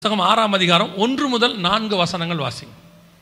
புத்தகம் 6ஆம் அதிகாரம் 1 முதல் 4 வசனங்கள் வாசிங்க.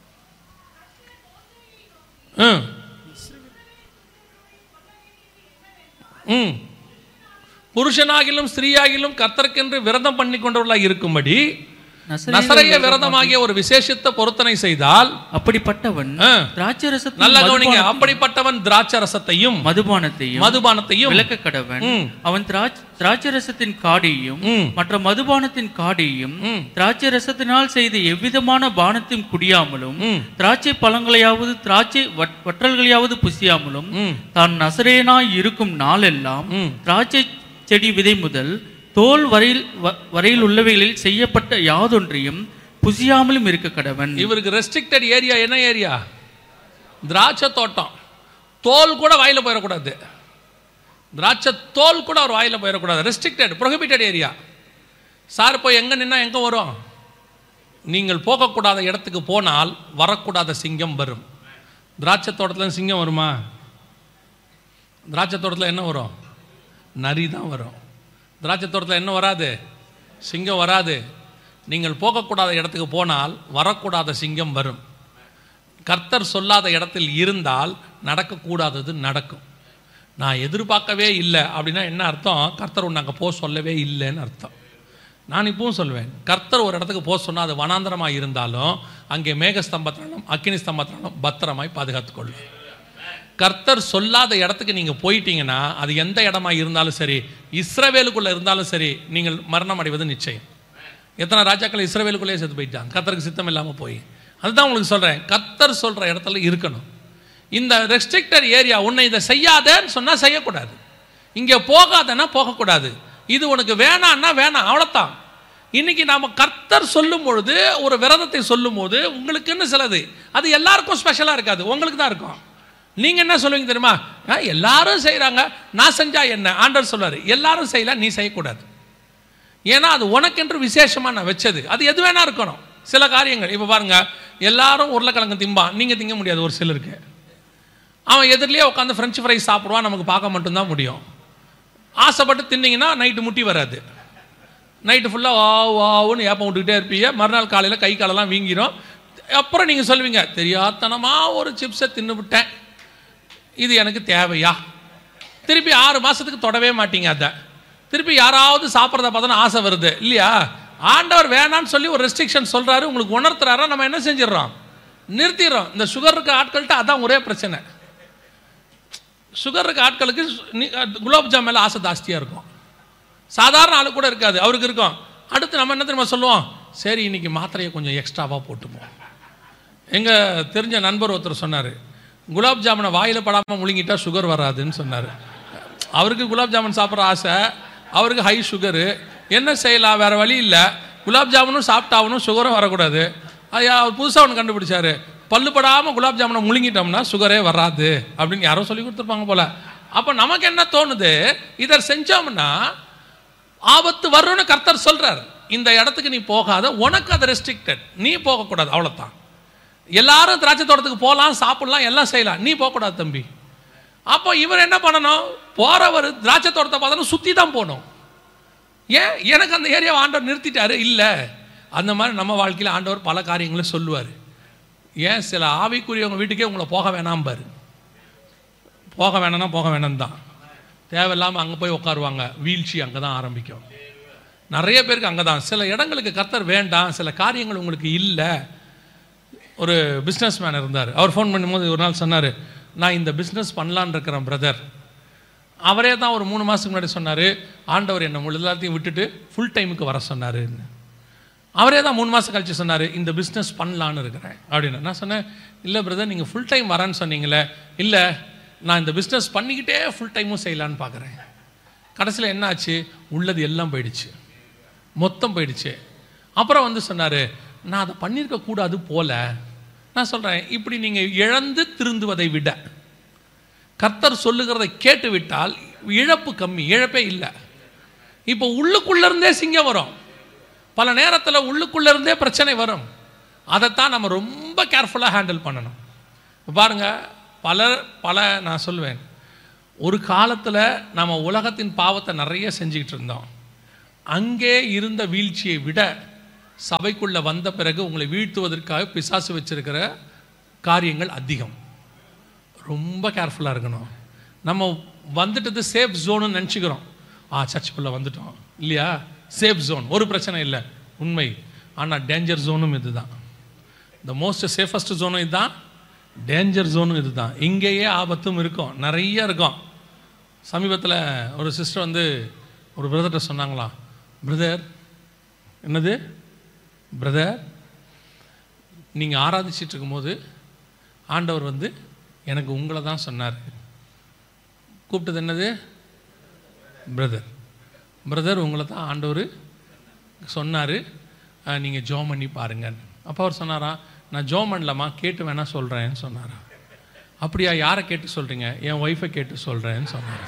புருஷனாகிலும் ஸ்திரீயாகிலும் கர்த்தருக்கென்று விரதம் பண்ணி கொண்டவர்களாக இருக்கும்படி நசரேய விரதமாகிய ஒரு விசேஷித்த பொருத்தனை செய்தால் அப்படிப்பட்டவன் திராட்சரசத்தையும் நல்ல கவனிங்க, அப்படிப்பட்டவன் திராட்சரசத்தையும் மதுபானத்தையும் விலக்க கடவன். அவன் திராட்சரசத்தின் காடியையும் மற்ற மதுபானத்தின் காடியையும் திராட்சரசத்தினால் செய்த எவ்விதமான பானத்தையும் குடியாமலும் திராட்சை பழங்களையாவது திராட்சை வற்றல்களையாவது புசியாமலும் தான் நசரேயனாய் இருக்கும் நாளெல்லாம் திராட்சை செடி விதை முதல் தோல் வரையில் உள்ளவைகளில் செய்யப்பட்ட யாதொன்றையும் புசியாமலும் இருக்க கடவன். இவருக்கு ரெஸ்ட்ரிக்டட் ஏரியா என்ன ஏரியா? திராட்சை தோட்டம். தோல் கூட வாயில போயிடக்கூடாது. திராட்சை தோல் கூட அவர் வாயில போயிடக்கூடாது. Restricted, prohibited area. சார் போய் எங்க நின்னா எங்க வரும்? நீங்கள் போகக்கூடாத இடத்துக்கு போனால் வரக்கூடாத சிங்கம் வரும். திராட்சை தோட்டத்தில் சிங்கம் வருமா? திராட்சை தோட்டத்தில் என்ன வரும்? நரி தான் வரும். திராட்சை தோட்டத்தில் என்ன வராது? சிங்கம் வராது. நீங்கள் போகக்கூடாத இடத்துக்கு போனால் வரக்கூடாத சிங்கம் வரும். கர்த்தர் சொல்லாத இடத்தில் இருந்தால் நடக்கக்கூடாதது நடக்கும். நான் எதிர்பார்க்கவே இல்லை அப்படின்னா என்ன அர்த்தம்? கர்த்தர் ஒன்று அங்கே போக சொல்லவே இல்லைன்னு அர்த்தம். நான் இப்பவும் சொல்வேன், கர்த்தர் ஒரு இடத்துக்கு போக சொன்னால் அது வனாந்தரமாக இருந்தாலும் அங்கே மேகஸ்தம்பத்தினாலும் அக்கினி ஸ்தம்பத்தினாலும் பத்திரமாய் பாதுகாத்துக்கொள்ளும். கர்த்தர் சொல்லாத இடத்துக்கு நீங்கள் போயிட்டீங்கன்னா அது எந்த இடமா இருந்தாலும் சரி, இஸ்ரவேலுக்குள்ளே இருந்தாலும் சரி, நீங்கள் மரணம் அடைவது நிச்சயம். எத்தனை ராஜாக்கள் இஸ்ரவேலுக்குள்ளே செத்து போயிட்டாங்க கர்த்தருக்கு சித்தம் இல்லாமல் போய். அதுதான் உங்களுக்கு சொல்கிறேன், கர்த்தர் சொல்கிற இடத்துல இருக்கணும். இந்த ரெஸ்ட்ரிக்டட் ஏரியா, உன்னை இதை செய்யாதன்னு சொன்னால் செய்யக்கூடாது, இங்கே போகாதன்னா போகக்கூடாது, இது உனக்கு வேணான்னா வேணாம், அவ்வளோத்தான். இன்னைக்கு நாம் கர்த்தர் சொல்லும் பொழுது, ஒரு விரதத்தை சொல்லும் போது உங்களுக்குன்னு சிலது அது எல்லாருக்கும் ஸ்பெஷலாக இருக்காது, உங்களுக்கு தான் இருக்கும். நீங்கள் என்ன சொல்லுவீங்க தெரியுமா? எல்லாரும் செய்கிறாங்க, நான் செஞ்சா என்ன? ஆண்டவர் சொல்வார், எல்லாரும் செய்யல, நீ செய்யக்கூடாது. ஏன்னா அது உனக்கென்று விசேஷமாக நான் வச்சது. அது எது வேணா இருக்கணும். சில காரியங்கள் இப்போ பாருங்க, எல்லாரும் உருளைக்கிழங்கு திம்பான், நீங்கள் திங்க முடியாது. ஒரு சிலருக்கு அவன் எதிரிலேயே உட்காந்து ஃப்ரெஞ்சு ஃப்ரை சாப்பிடுவான், நமக்கு பார்க்க மட்டும்தான் முடியும். ஆசைப்பட்டு தின்னீங்கன்னா நைட்டு முட்டி வராது. நைட்டு ஃபுல்லாக வாவுன்னு ஏப்பம் விட்டுக்கிட்டே இருப்பீங்க. மறுநாள் காலையில் கை காலெல்லாம் வீங்கிடும். அப்புறம் நீங்கள் சொல்லுவீங்க, தெரியாதனமாக ஒரு சிப்ஸை தின்னுவிட்டேன், இது எனக்கு தேவையா? திருப்பி 6 மாதத்துக்கு தொடவே மாட்டீங்க. அதை திருப்பி யாராவது சாப்பிட்றத பார்த்தோன்னா ஆசை வருது இல்லையா? ஆண்டவர் வேணான்னு சொல்லி ஒரு ரெஸ்ட்ரிக்ஷன் சொல்கிறாரு, உங்களுக்கு உணர்த்துறாரா, நம்ம என்ன செஞ்சிடறோம்? நிறுத்திடுறோம். இந்த சுகர் இருக்க ஆட்கள்கிட்ட அதான் ஒரே பிரச்சனை. சுகர் இருக்க ஆட்களுக்கு குலாப் ஜாம் மேலே ஆசை ஜாஸ்தியாக இருக்கும். சாதாரண ஆளு கூட இருக்காது, அவருக்கு இருக்கும். அடுத்து நம்ம என்ன தெரியுமா சொல்லுவோம்? சரி இன்னைக்கு மாத்திரையை கொஞ்சம் எக்ஸ்ட்ராவாக போட்டுப்போம். எங்கள் தெரிஞ்ச நண்பர் ஒருத்தர் சொன்னார், குலாப் ஜாமுனை வாயில் படாமல் முழுங்கிட்டா சுகர் வராதுன்னு சொன்னார். அவருக்கு குலாப் ஜாமுன் சாப்பிட்ற ஆசை, அவருக்கு ஹை சுகரு. என்ன செய்யலாம், வேறு வழி இல்லை. குலாப் ஜாமுனும் சாப்பிட்டாகணும், சுகரும் வரக்கூடாது. அவர் புதுசாக ஒன்று கண்டுபிடிச்சாரு, பல்லு படாமல் குலாப் ஜாமுனை முழுங்கிட்டோம்னா சுகரே வராது அப்படின்னு யாரோ சொல்லி கொடுத்துருப்பாங்க போல. அப்போ நமக்கு என்ன தோணுது, இதை செஞ்சோம்னா ஆபத்து வரும்னு கர்த்தர் சொல்கிறார். இந்த இடத்துக்கு நீ போகாத, உனக்கு அது ரெஸ்ட்ரிக்டட், நீ போகக்கூடாது, அவ்வளோதான். எல்லாரும் திராட்சை தோட்டத்துக்கு போகலாம், சாப்பிடலாம், எல்லாம் செய்யலாம், நீ போகக்கூடாது தம்பி. அப்போ இவர் என்ன பண்ணணும்? போகிறவர் திராட்சை தோட்டத்தை பார்த்தோன்னா சுற்றி தான் போகணும். ஏன்? எனக்கு அந்த ஏரியாவை ஆண்டவர் நிறுத்திட்டாரு. இல்லை, அந்த மாதிரி நம்ம வாழ்க்கையில் ஆண்டவர் பல காரியங்களை சொல்லுவார். ஏன் சில ஆவிக்குரியவங்க வீட்டுக்கே உங்களை போக வேணாம் பாரு. போக வேணாம்னா போக வேணாம் தான். தேவையில்லாமல் அங்கே போய் உட்காருவாங்க, வீழ்ச்சி அங்கே தான் ஆரம்பிக்கும். நிறைய பேருக்கு அங்கே தான். சில இடங்களுக்கு கர்த்தர் வேண்டாம், சில காரியங்கள் உங்களுக்கு இல்லை. ஒரு பிஸ்னஸ் மேன் இருந்தார். அவர் ஃபோன் பண்ணும்போது ஒரு நாள் சொன்னார், நான் இந்த பிஸ்னஸ் பண்ணலான்னு இருக்கிறேன் பிரதர். அவரே தான் ஒரு 3 மாதத்துக்கு முன்னாடி சொன்னார், ஆண்டவர் என்னை எல்லாத்தையும் விட்டுட்டு ஃபுல் டைமுக்கு வர சொன்னாருன்னு. அவரே தான் 3 மாதம் கழிச்சு சொன்னார், இந்த பிஸ்னஸ் பண்ணலான்னு இருக்கிறேன் அப்படின்னு. நான் சொன்னேன், இல்லை பிரதர் நீங்கள் ஃபுல் டைம் வரேன்னு சொன்னீங்களே. இல்லை, நான் இந்த பிஸ்னஸ் பண்ணிக்கிட்டே ஃபுல் டைமும் செய்யலான்னு பார்க்குறேன். கடைசியில் என்ன ஆச்சு? உள்ளது எல்லாம் போயிடுச்சு, மொத்தம் போயிடுச்சு. அப்புறம் வந்து சொன்னார், நான் அதை பண்ணியிருக்கக்கூடாது போல. நான் சொல்கிறேன், இப்படி நீங்கள் இழந்து திருந்துவதை விட கர்த்தர் சொல்லுகிறதை கேட்டு விட்டால் இழப்பு கம்மி, இழப்பே இல்லை. இப்போ உள்ளுக்குள்ளேருந்தே சிங்கம் வரும், பல நேரத்தில் உள்ளுக்குள்ளேருந்தே பிரச்சனை வரும். அதைத்தான் நம்ம ரொம்ப கேர்ஃபுல்லாக ஹேண்டில் பண்ணணும். பாருங்கள், நான் சொல்லுவேன், ஒரு காலத்தில் நம்ம உலகத்தின் பாவத்தை நிறைய செஞ்சுக்கிட்டு இருந்தோம். அங்கே இருந்த வீழ்ச்சியை விட சபைக்குள்ள வந்த பிறகு உங்களை வீழ்த்துவதற்காக பிசாசு வச்சிருக்கிற காரியங்கள் அதிகம். ரொம்ப கேர்ஃபுல்லாக இருக்கணும். நம்ம வந்துட்டது சேஃப் ஜோன்னு நினச்சிக்கிறோம். சர்ச்சுக்குள்ளே வந்துட்டோம் இல்லையா, சேஃப் ஜோன், ஒரு பிரச்சனை இல்லை, உண்மை. ஆனால் டேஞ்சர் ஜோனும் இது தான். த மோஸ்ட் சேஃபஸ்ட் ஜோனும் இதுதான், டேஞ்சர் ஜோனும் இது தான். இங்கேயே ஆபத்தும் இருக்கும், நிறைய இருக்கும். சமீபத்தில் ஒரு சிஸ்டர் வந்து ஒரு பிரதர்கிட்ட சொன்னாங்களாம், பிரதர், என்னது பிரதர், நீங்கள் ஆராதிச்சிட்டு இருக்கும்போது ஆண்டவர் வந்து எனக்கு உங்களை தான் சொன்னார். கூப்பிட்டது என்னது? பிரதர். பிரதர், உங்களை தான் ஆண்டவர் சொன்னார், நீங்கள் ஜோம் பண்ணி பாருங்கன்னு. அப்போ அவர் சொன்னாரா, நான் ஜோம் பண்ணலாமா, கேட்டு வேணா சொல்கிறேன்னு சொன்னாரா. அப்படியா, யாரை கேட்டு சொல்கிறீங்க? என் ஒய்ஃபை கேட்டு சொல்கிறேன்னு சொன்னார்.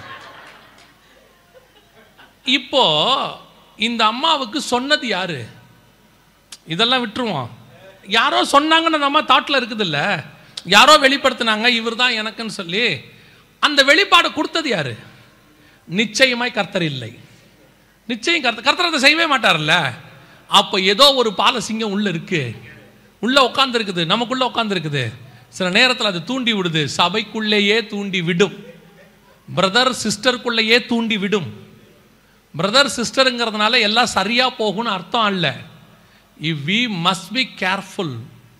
இப்போ இந்த அம்மாவுக்கு சொன்னது யாரு? இதெல்லாம் விட்டுருவோம். யாரோ சொன்னாங்கன்னு அந்த அம்மா தாட்டில் இருக்குது இல்லை, யாரோ வெளிப்படுத்தினாங்க இவர் தான் எனக்குன்னு சொல்லி. அந்த வெளிப்பாடு கொடுத்தது யாரு? நிச்சயமாய் கர்த்தர் இல்லை. நிச்சயம் கர்த்தர் அதை செய்யவே மாட்டார்ல. அப்போ ஏதோ ஒரு பாலசிங்கம் உள்ள இருக்கு, உள்ள உட்கார்ந்து இருக்குது, நமக்குள்ள உட்கார்ந்து இருக்குது. சில நேரத்தில் அது தூண்டி விடுது, சபைக்குள்ளேயே தூண்டி விடும், பிரதர் சிஸ்டருக்குள்ளேயே தூண்டி விடும். பிரதர் சிஸ்டருங்கிறதுனால எல்லாம் சரியா போகும்னு அர்த்தம் அல்ல. வி மஸ்ட் பி கேர்ஃபுல்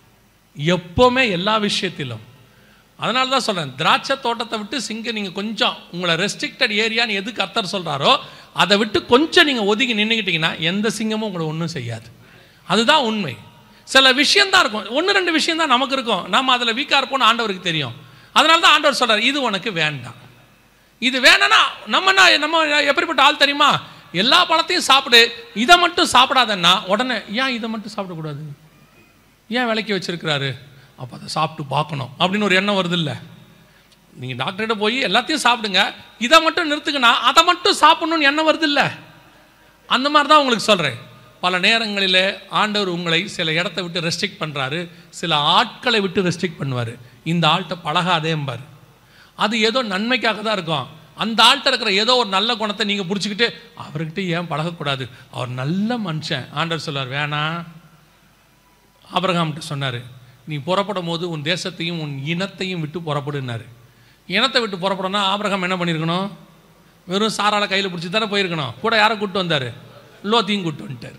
எப்பவுமே எல்லா விஷயத்திலும். அதனால தான் சொல்கிறேன், திராட்சை தோட்டத்தை விட்டு நீங்கள் கொஞ்சம் உங்களை ரெஸ்ட்ரிக்டட் ஏரியான்னு எது கர்த்தர் சொல்கிறாரோ அதை விட்டு கொஞ்சம் நீங்கள் ஒதுங்கி நின்றுக்கிட்டீங்கன்னா எந்த சிங்கமும் உங்களை ஒன்றும் செய்யாது. அதுதான் உண்மை. சில விஷயந்தான் இருக்கும், 1-2 விஷயம் தான் நமக்கு இருக்கும், நம்ம அதில் வீக்காக இருப்போம்னு ஆண்டவருக்கு தெரியும். அதனால தான் ஆண்டவர் சொல்கிறார், இது உனக்கு வேண்டாம், இது வேணான்னா நம்ம எப்படிப்பட்ட ஆள் தெரியுமா? எல்லா பழத்தையும் சாப்பிடு, இதை மட்டும் சாப்பிடாதன்னா உடனே ஏன் இதை மட்டும் சாப்பிடக்கூடாது, ஏன் விலைக்கு வச்சிருக்கிறாரு, அப்போ அதை சாப்பிட்டு பார்க்கணும் அப்படின்னு ஒரு எண்ணம் வருது இல்லை? நீங்கள் டாக்டர்கிட்ட போய் எல்லாத்தையும் சாப்பிடுங்க, இதை மட்டும் நிறுத்துக்குன்னா அதை மட்டும் சாப்பிடணும்னு எண்ணம் வருது இல்லை? அந்த மாதிரி தான் உங்களுக்கு சொல்கிறேன். பல நேரங்களில் ஆண்டவர் உங்களை சில இடத்த விட்டு ரெஸ்ட்ரிக்ட் பண்ணுறாரு, சில ஆட்களை விட்டு ரெஸ்ட்ரிக்ட் பண்ணுவார். இந்த ஆள்கிட்ட பழகாதேம்பார். அது ஏதோ நன்மைக்காக தான் இருக்கும். அந்த ஆள்கிட்ட இருக்கிற ஏதோ ஒரு நல்ல குணத்தை நீங்கள் பிடிச்சிக்கிட்டு அவர்கிட்ட ஏன் பழகக்கூடாது, அவர் நல்ல மனுஷன். ஆண்டவர் சொல்லார், வேணாம். ஆபிரகாம்கிட்ட சொன்னார், நீ புறப்படும் போது உன் தேசத்தையும் உன் இனத்தையும் விட்டு புறப்படுனாரு. இனத்தை விட்டு புறப்படனா ஆபிரகாம் என்ன பண்ணியிருக்கணும்? வெறும் சாரால கையில் பிடிச்சி தானே போயிருக்கணும். கூட யாரை கூப்பிட்டு வந்தார்? லோத்தையும் கூப்பிட்டு வந்துட்டார்.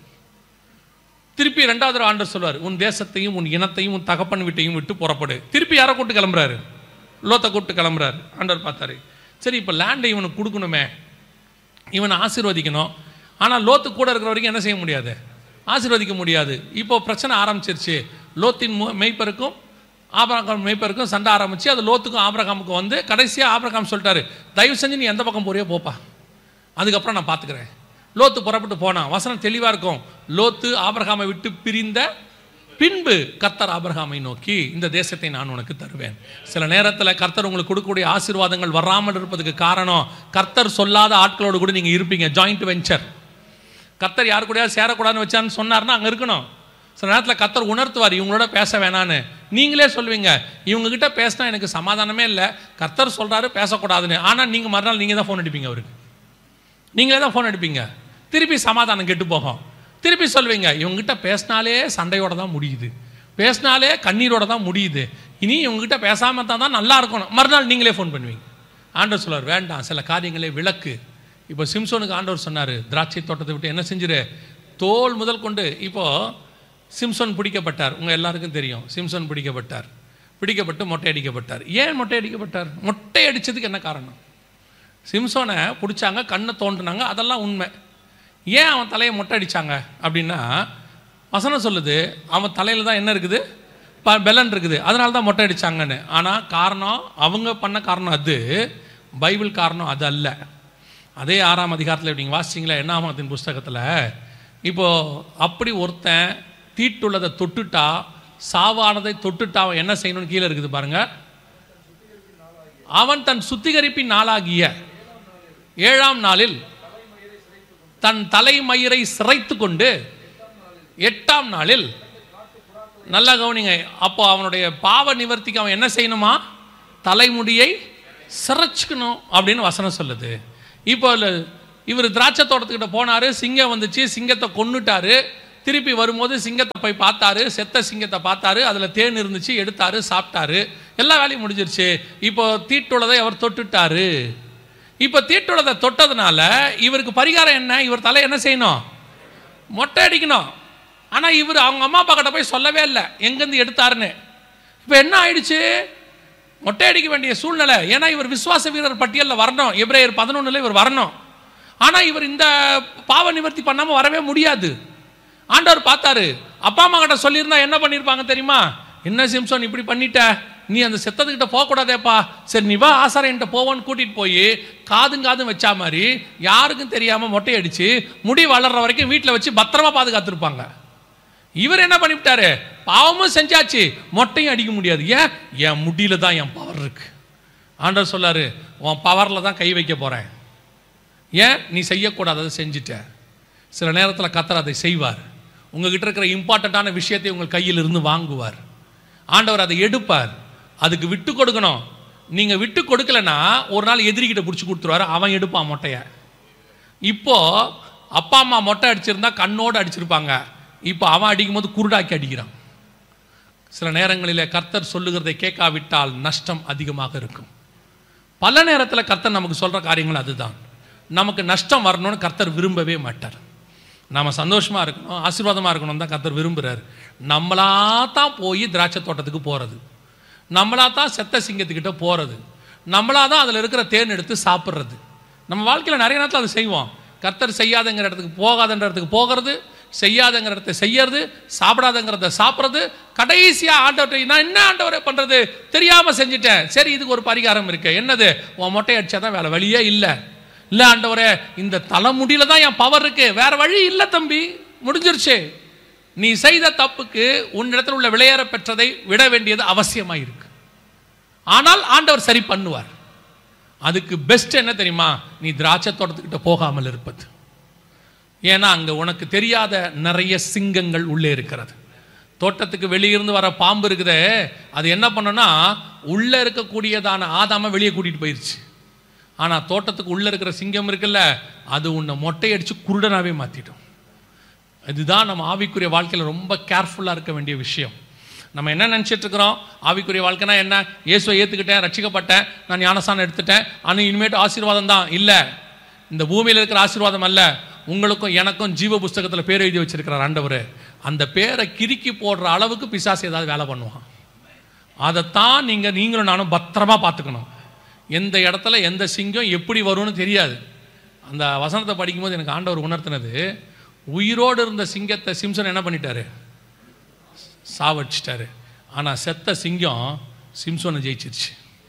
திருப்பி 2வது ஆண்டவர் சொல்வார், உன் தேசத்தையும் உன் இனத்தையும் உன் தகப்பன் வீட்டையும் விட்டு புறப்படு. திருப்பி யாரை கூப்பிட்டு கிளம்புறாரு? லோத்தை கூப்பிட்டு கிளம்புறாரு. ஆண்டவர் பார்த்தாரு, சரி இப்போ லேண்டை இவனுக்கு கொடுக்கணுமே, இவனை ஆசீர்வதிக்கணும். ஆனால் லோத்து கூட இருக்கிற வரைக்கும் என்ன செய்ய முடியாது? ஆசீர்வதிக்க முடியாது. இப்போ பிரச்சனை ஆரம்பிச்சிருச்சு. லோத்தின் மெய்ப்பருக்கும் ஆபிரகாம் மெய்ப்பருக்கும் சண்டை ஆரம்பிச்சு, அது லோத்துக்கும் ஆபிரகாமுக்கும் வந்து கடைசியாக ஆபிரகாம் சொல்லிட்டாரு, தயவு செஞ்சு நீ எந்த பக்கம் போறியோ போப்பா, அதுக்கப்புறம் நான் பார்த்துக்கிறேன். லோத்து புறப்பட்டு போனான். வசனம் தெளிவாக இருக்கும், லோத்து ஆபிரகாமை விட்டு பிரிந்த பின்பு கர்த்தர் ஆபிரகாமை நோக்கி, இந்த தேசத்தை நான் உனக்கு தருவேன். சில நேரத்தில் கர்த்தர் உங்களுக்கு கொடுக்கக்கூடிய ஆசீர்வாதங்கள் வராமல் இருப்பதுக்கு காரணம், கர்த்தர் சொல்லாத ஆட்களோடு கூட நீங்கள் இருப்பீங்க. Joint venture. கர்த்தர் யாரு கூட சேரக்கூடாதுன்னு வச்சான்னு சொன்னார்னா அங்கே இருக்கணும். சில நேரத்தில் கர்த்தர் உணர்த்துவார், இவங்களோட பேச வேணான்னு. நீங்களே சொல்லுவீங்க, இவங்ககிட்ட பேசினா எனக்கு சமாதானமே இல்லை, கர்த்தர் சொல்கிறாரு பேசக்கூடாதுன்னு. ஆனால் நீங்கள் மறுநாள் நீங்கள் தான் ஃபோன் அடிப்பீங்க, அவருக்கு நீங்களே தான் ஃபோன் அடிப்பீங்க. திருப்பி சமாதானம் கெட்டு போகும். திருப்பி சொல்வீங்க, இவங்ககிட்ட பேசினாலே சண்டையோட தான் முடியுது, பேசினாலே கண்ணீரோட தான் முடியுது, இனி இவங்ககிட்ட பேசாமல் தான் நல்லா இருக்கணும். மறுநாள் நீங்களே ஃபோன் பண்ணுவீங்க. ஆண்டவர் சொல்வார், வேண்டாம், சில காரியங்களே விளக்கு. இப்போ சிம்சோனுக்கு ஆண்டவர் சொன்னார், திராட்சை தோட்டத்தை விட்டு என்ன செஞ்சிரு, தோல் முதல் கொண்டு. இப்போது சிம்சோன் பிடிக்கப்பட்டார், உங்கள் எல்லாருக்கும் தெரியும். சிம்சோன் பிடிக்கப்பட்டு மொட்டை அடிக்கப்பட்டார். ஏன் மொட்டை அடிக்கப்பட்டார்? மொட்டை அடித்ததுக்கு என்ன காரணம்? சிம்சோனை பிடிச்சாங்க, கண்ணை தோண்டினாங்க, அதெல்லாம் உண்மை. ஏன் அவன் தலையை மொட்டை அடித்தாங்க அப்படின்னா, வசனம் சொல்லுது அவன் தலையில் தான் என்ன இருக்குது, பெலன் இருக்குது, அதனால தான் மொட்டை அடித்தாங்கன்னு. ஆனால் காரணம் அவங்க பண்ண காரணம் அது, பைபிள் காரணம் அது அல்ல. அதே 6ஆம் அதிகாரத்தில் நீங்கள் வாசிச்சிங்களா, என்னாகமத்தின் புஸ்தகத்தில், இப்போது அப்படி ஒருத்தன் தீட்டுள்ளதை தொட்டுட்டா, சாவானதை தொட்டுட்டா அவன் என்ன செய்யணும்னு கீழே இருக்குது பாருங்க. அவன் தன் சுத்திகரிப்பின் நாளாகிய 7ஆம் நாளில் தன் தலைமயிரை சிரைத்து கொண்டு 8ஆம் நாளில், நல்லா கவனிங்க, அப்போ அவனுடைய பாவ நிவர்த்திக்கு அவன் என்ன செய்யணுமா, தலைமுடியை சிரைச்சுக்கணும் அப்படின்னு வசனம் சொல்லுது. இப்போ இவர் திராட்சை தோட்டத்துக்கிட்ட போனார், சிங்கம் வந்துச்சு, சிங்கத்தை கொன்னுட்டாரு, திருப்பி வரும்போது சிங்கத்தை போய் பார்த்தாரு, செத்த சிங்கத்தை பார்த்தாரு, அதில் தேன் இருந்துச்சு, எடுத்தாரு, சாப்பிட்டாரு, எல்லா வேலையும் முடிஞ்சிருச்சு. இப்போ தீட்டுள்ளதை அவர் தொட்டுட்டாரு. இப்போ தீட்டுள்ளதை தொட்டதுனால இவருக்கு பரிகாரம் என்ன? இவர் தலை என்ன செய்யணும்? மொட்டை அடிக்கணும். ஆனால் இவர் அவங்க அம்மா அப்பா கிட்ட போய் சொல்லவே இல்லை எங்கேருந்து எடுத்தாருன்னு. இப்போ என்ன ஆயிடுச்சு? மொட்டை அடிக்க வேண்டிய சூழ்நிலை. ஏன்னா இவர் விசுவாச வீரர் பட்டியலில் வரணும், எபிரேயர் 11 இவர் வரணும். ஆனால் இவர் இந்த பாவ நிவர்த்தி பண்ணாமல் வரவே முடியாது. ஆண்டவர் பார்த்தாரு. அப்பா அம்மா கிட்ட சொல்லியிருந்தா என்ன பண்ணியிருப்பாங்க தெரியுமா? என்ன சிம்சோன் இப்படி பண்ணிட்ட, நீ அந்த செத்ததுக்கிட்ட போகக்கூடாதேப்பா, சரி நீ வா ஆசாரியன்ட்ட போவோன்னு கூட்டிகிட்டு போய் காதும் வச்சா மாதிரி யாருக்கும் தெரியாமல் மொட்டை அடித்து முடி வளர்ற வரைக்கும் வீட்டில் வச்சு பத்திரமா பாதுகாத்துருப்பாங்க. இவர் என்ன பண்ணிவிட்டாரு? பாவமும் செஞ்சாச்சு, மொட்டையும் அடிக்க முடியாது. ஏன்? என் முடியில தான் என் பவர் இருக்கு. ஆண்டவர் சொல்லாரு, உன் பவரில் தான் கை வைக்க போகிறேன். ஏன்? நீ செய்யக்கூடாததை செஞ்சுட்ட. சில நேரத்தில் கர்த்தர் அதை செய்வார். உங்ககிட்ட இருக்கிற இம்பார்ட்டண்ட்டான விஷயத்தை உங்கள் கையில் இருந்து வாங்குவார். ஆண்டவர் அதை எடுப்பார். அதுக்கு விட்டு கொடுக்கணும். நீங்கள் விட்டு கொடுக்கலன்னா ஒரு நாள் எதிரிக்கிட்ட பிடிச்சி கொடுத்துருவாரு, அவன் எடுப்பான் மொட்டையை. இப்போ அப்பா அம்மா மொட்டை அடிச்சிருந்தா கண்ணோடு அடிச்சிருப்பாங்க, இப்போ அவன் அடிக்கும் போது குருடாக்கி அடிக்கிறான். சில நேரங்களில் கர்த்தர் சொல்லுகிறதை கேட்காவிட்டால் நஷ்டம் அதிகமாக இருக்கும். பல நேரத்தில் கர்த்தர் நமக்கு சொல்கிற காரியங்கள் அதுதான். நமக்கு நஷ்டம் வரணும்னு கர்த்தர் விரும்பவே மாட்டார். நம்ம சந்தோஷமாக இருக்கணும், ஆசீர்வாதமாக இருக்கணும் தான் கர்த்தர் விரும்புகிறார். நம்மளா தான் போய் திராட்சை தோட்டத்துக்கு போகிறது, நம்மளா தான் செத்த சிங்கத்துக்கிட்ட போகிறது, நம்மளா தான் அதில் இருக்கிற தேன் எடுத்து சாப்பிட்றது. நம்ம வாழ்க்கையில் நிறைய நேரத்தில் அதை செய்வோம். கர்த்தர் செய்யாதங்கிற இடத்துக்கு போகாதன்ற இடத்துக்கு போகிறது, செய்யாதங்கிற இடத்த செய்யறது, சாப்பிடாதங்கிறத சாப்பிட்றது. கடைசியாக ஆண்டவர்கிட்ட நான் என்ன ஆண்டவரே பண்ணுறது, தெரியாமல் செஞ்சுட்டேன், சரி இதுக்கு ஒரு பரிகாரம் இருக்கு. என்னது? உன் மொட்டை அடிச்சா தான் வேலை, வழியே இல்லை. இல்லை ஆண்டவரே, இந்த தலைமுடியில தான் என் பவர் இருக்கு, வேற வழி இல்லை தம்பி, முடிஞ்சிருச்சு. நீ செய்த தப்புக்கு உன்னிடத்தில் உள்ள விளையாட பெற்றதை விட வேண்டியது அவசியமாக இருக்கு. ஆனால் ஆண்டவர் சரி பண்ணுவார். அதுக்கு பெஸ்ட் என்ன தெரியுமா? நீ திராட்சை தோட்டத்துக்கிட்ட போகாமல் இருப்பது. ஏன்னா அங்கே உனக்கு தெரியாத நிறைய சிங்கங்கள் உள்ளே இருக்கிறது. தோட்டத்துக்கு வெளியிருந்து வர பாம்பு இருக்குதே, அது என்ன பண்ணுன்னா உள்ளே இருக்கக்கூடியதான ஆதாம வெளியே கூட்டிகிட்டு போயிடுச்சு. ஆனால் தோட்டத்துக்கு உள்ளே இருக்கிற சிங்கம் இருக்குல்ல, அது உன்னை மொட்டையடிச்சு குருடனாகவே மாற்றிடும். இதுதான் நம்ம ஆவிக்குரிய வாழ்க்கையில் ரொம்ப கேர்ஃபுல்லாக இருக்க வேண்டிய விஷயம். நம்ம என்ன நினச்சிட்டு இருக்கிறோம்? ஆவிக்குரிய வாழ்க்கைனா என்ன? இயேசுவை ஏற்றுக்கிட்டேன், ரட்சிக்கப்பட்டேன், நான் ஞானஸ்தானம் எடுத்துட்டேன், ஆனால் இனிமேட்டு ஆசீர்வாதம் தான். இல்லை, இந்த பூமியில் இருக்கிற ஆசீர்வாதம் அல்ல. உங்களுக்கும் எனக்கும் ஜீவ புஸ்தகத்தில் பேர் எழுதி வச்சிருக்கிறார் ஆண்டவர். அந்த பேரை கிறுக்கி போடுற அளவுக்கு பிசாசு ஏதாவது வேலை பண்ணுவான். அதைத்தான் நீங்களும் நானும் பத்திரமா பார்த்துக்கணும். எந்த இடத்துல எந்த சிங்கம் எப்படி வரும்னு தெரியாது. அந்த வசனத்தை படிக்கும்போது எனக்கு ஆண்டவர் உணர்த்தினது, உயிரோடு இருந்த சிங்கத்தை சிம்சன் என்ன பண்ணிட்டாரு? சாவடிச்சிட்டாரு. ஆனால் செத்த சிங்கம் சிம்சோனை ஜெயிச்சிருச்சு.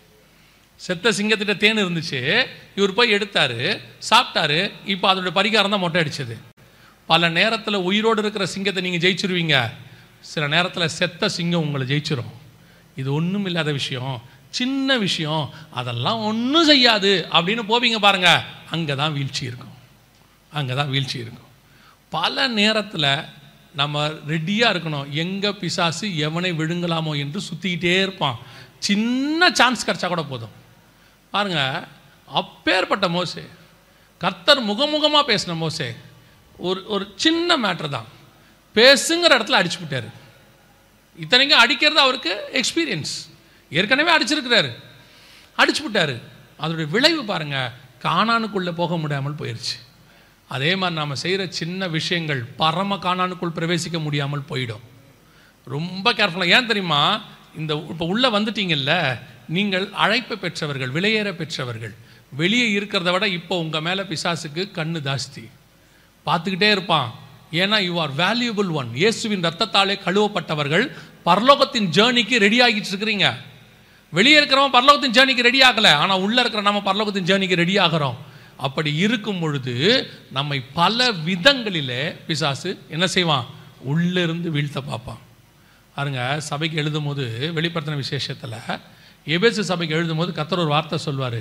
செத்த சிங்கத்திட்ட தேன் இருந்துச்சு, இவர் போய் எடுத்தாரு, சாப்பிட்டாரு. இப்போ அதோட பரிகாரம் தான் மொட்டை அடிச்சது. பல நேரத்தில் உயிரோடு இருக்கிற சிங்கத்தை நீங்கள் ஜெயிச்சிருவீங்க, சில நேரத்தில் செத்த சிங்கம் உங்களை ஜெயிச்சிரும். இது ஒன்றும் இல்லாத விஷயம், சின்ன விஷயம், அதெல்லாம் ஒன்றும் செய்யாது அப்படின்னு போவீங்க பாருங்க, அங்கே தான் வீழ்ச்சி இருக்கும். அங்கே தான் வீழ்ச்சி இருக்கும். பல நேரத்தில் நம்ம ரெடியாக இருக்கணும். எங்கே பிசாசு எவனை விழுங்கலாமோ என்று சுற்றிக்கிட்டே இருப்பான். சின்ன சான்ஸ் கிடச்சா கூட போதும். பாருங்க, அப்பேற்பட்ட மோசே, கர்த்தர் முகமுகமாக பேசின மோசே, ஒரு சின்ன மேட்ரு தான், பேசுங்கிற இடத்துல அடிச்சு விட்டாரு. இத்தனைக்கும் அடிக்கிறது அவருக்கு எக்ஸ்பீரியன்ஸ், ஏற்கனவே அடிச்சிருக்கிறாரு, அடிச்சு விட்டாரு. அதோடைய விளைவு பாருங்க, கானானுக்குள்ளே போக முடியாமல் போயிடுச்சு. அதே மாதிரி நாம் செய்கிற சின்ன விஷயங்கள் பரம கானானுக்குள் பிரவேசிக்க முடியாமல் போயிடும். ரொம்ப கேர்ஃபுல்லாக. ஏன் தெரியுமா? இப்போ உள்ளே வந்துட்டீங்கல்ல, நீங்கள் அழைப்பு பெற்றவர்கள், விலையேற பெற்றவர்கள். வெளியே இருக்கிறத விட இப்போ உங்கள் மேலே பிசாசுக்கு கண்ணு ஜாஸ்தி, பார்த்துக்கிட்டே இருப்பான். ஏன்னா யூ ஆர் வேல்யூபிள் ஒன். இயேசுவின் ரத்தத்தாலே கழுவப்பட்டவர்கள் பரலோகத்தின் ஜேர்னிக்கு ரெடி ஆகிட்டு இருக்கிறீங்க. வெளியே இருக்கிறவன் பரலோகத்தின் ஜேர்னிக்கு ரெடி ஆகலை, ஆனால் உள்ளே இருக்கிற நம்ம பரலோகத்தின் ஜேர்னிக்கு ரெடி ஆகிறோம். அப்படி இருக்கும் பொழுது நம்மை பல விதங்களிலே பிசாசு என்ன செய்வான்? உள்ளிருந்து வீழ்த்த பார்ப்பான். பாருங்க, சபைக்கு எழுதும் போது வெளிப்படுத்தின விசேஷத்தில் எபேசு சபைக்கு எழுதும் போது கர்த்தர் ஒரு வார்த்தை சொல்வார்,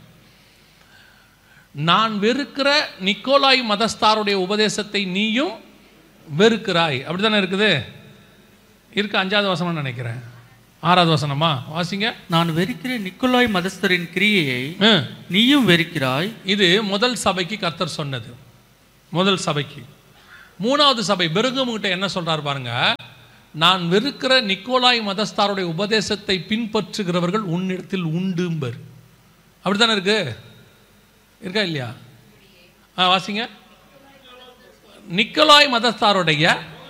நான் வெறுக்கிற நிக்கோலாய் மதஸ்தாருடைய உபதேசத்தை நீயும் வெறுக்கிறாய். அப்படி தானே இருக்குது? இருக்கு 5வது வசனம் நினைக்கிறேன், 6வது வசனமா வாசிங்க. நான் வெறுக்கிறேன் நிக்கோலாய் மதஸ்தரின் கிரியையை நீயும் வெறுக்கிறாய். இது முதல் சபைக்கு கர்த்தர் சொன்னது. முதல் சபைக்கு மூணாவது சபை பெருகமுகிட்ட என்ன சொல்றாரு பாருங்க, நான் வெறுக்கிற நிக்கோலாய் மதஸ்தாருடைய உபதேசத்தை பின்பற்றுகிறவர்கள் உன்னிடத்தில் உண்டும்பர். அப்படித்தானே இருக்கு, இருக்கா இல்லையா? வாசிங்க. நிக்கோலாய் மதஸ்தாருடைய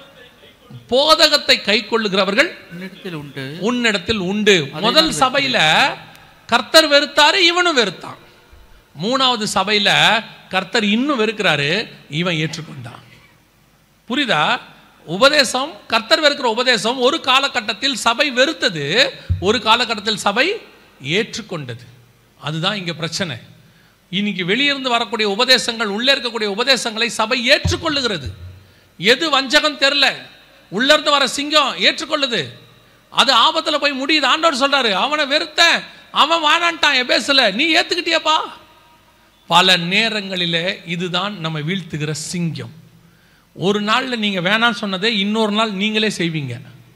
போதகத்தை கை கொள்ளுகிறவர்கள் உன்னிடத்தில் உண்டு. முதல் சபையில கர்த்தர் வெறுத்தாரு, இவனும் வெறுத்தான். மூணாவது சபையில கர்த்தர் இன்னும் வெறுக்கிறாரு, இவன் ஏற்றுக்கொண்டான். புரியுதா? உபதேசம், கர்த்தர் வெறுக்கிற உபதேசம் ஒரு காலகட்டத்தில் சபை வெறுத்தது, ஒரு காலகட்டத்தில் சபை ஏற்றுக்கொண்டது. அதுதான் இங்க பிரச்சனை. இன்னைக்கு வெளியிருந்து வரக்கூடிய உபதேசங்கள், உள்ளே இருக்கக்கூடிய உபதேசங்களை சபை ஏற்றுக்கொள்ளுகிறது. எது வஞ்சகம் தெரியல, உள்ள இருந்து வர சிங்கம் ஏற்றுக்கொள்ளுது. அது ஆபத்துல போய் முடியுது. ஆண்டவர் சொல்றாரு, அவனை வெறுத்த, அவன் வானான்ட்டான் எபேசுல, நீ ஏத்துக்கிட்டியப்பா. பல நேரங்களிலே இதுதான் நம்ம வீழ்த்துகிற சிங்கம். ஒரு நாளில் நீங்கள் வேணான்னு சொன்னதே இன்னொரு நாள் நீங்களே செய்வீங்க.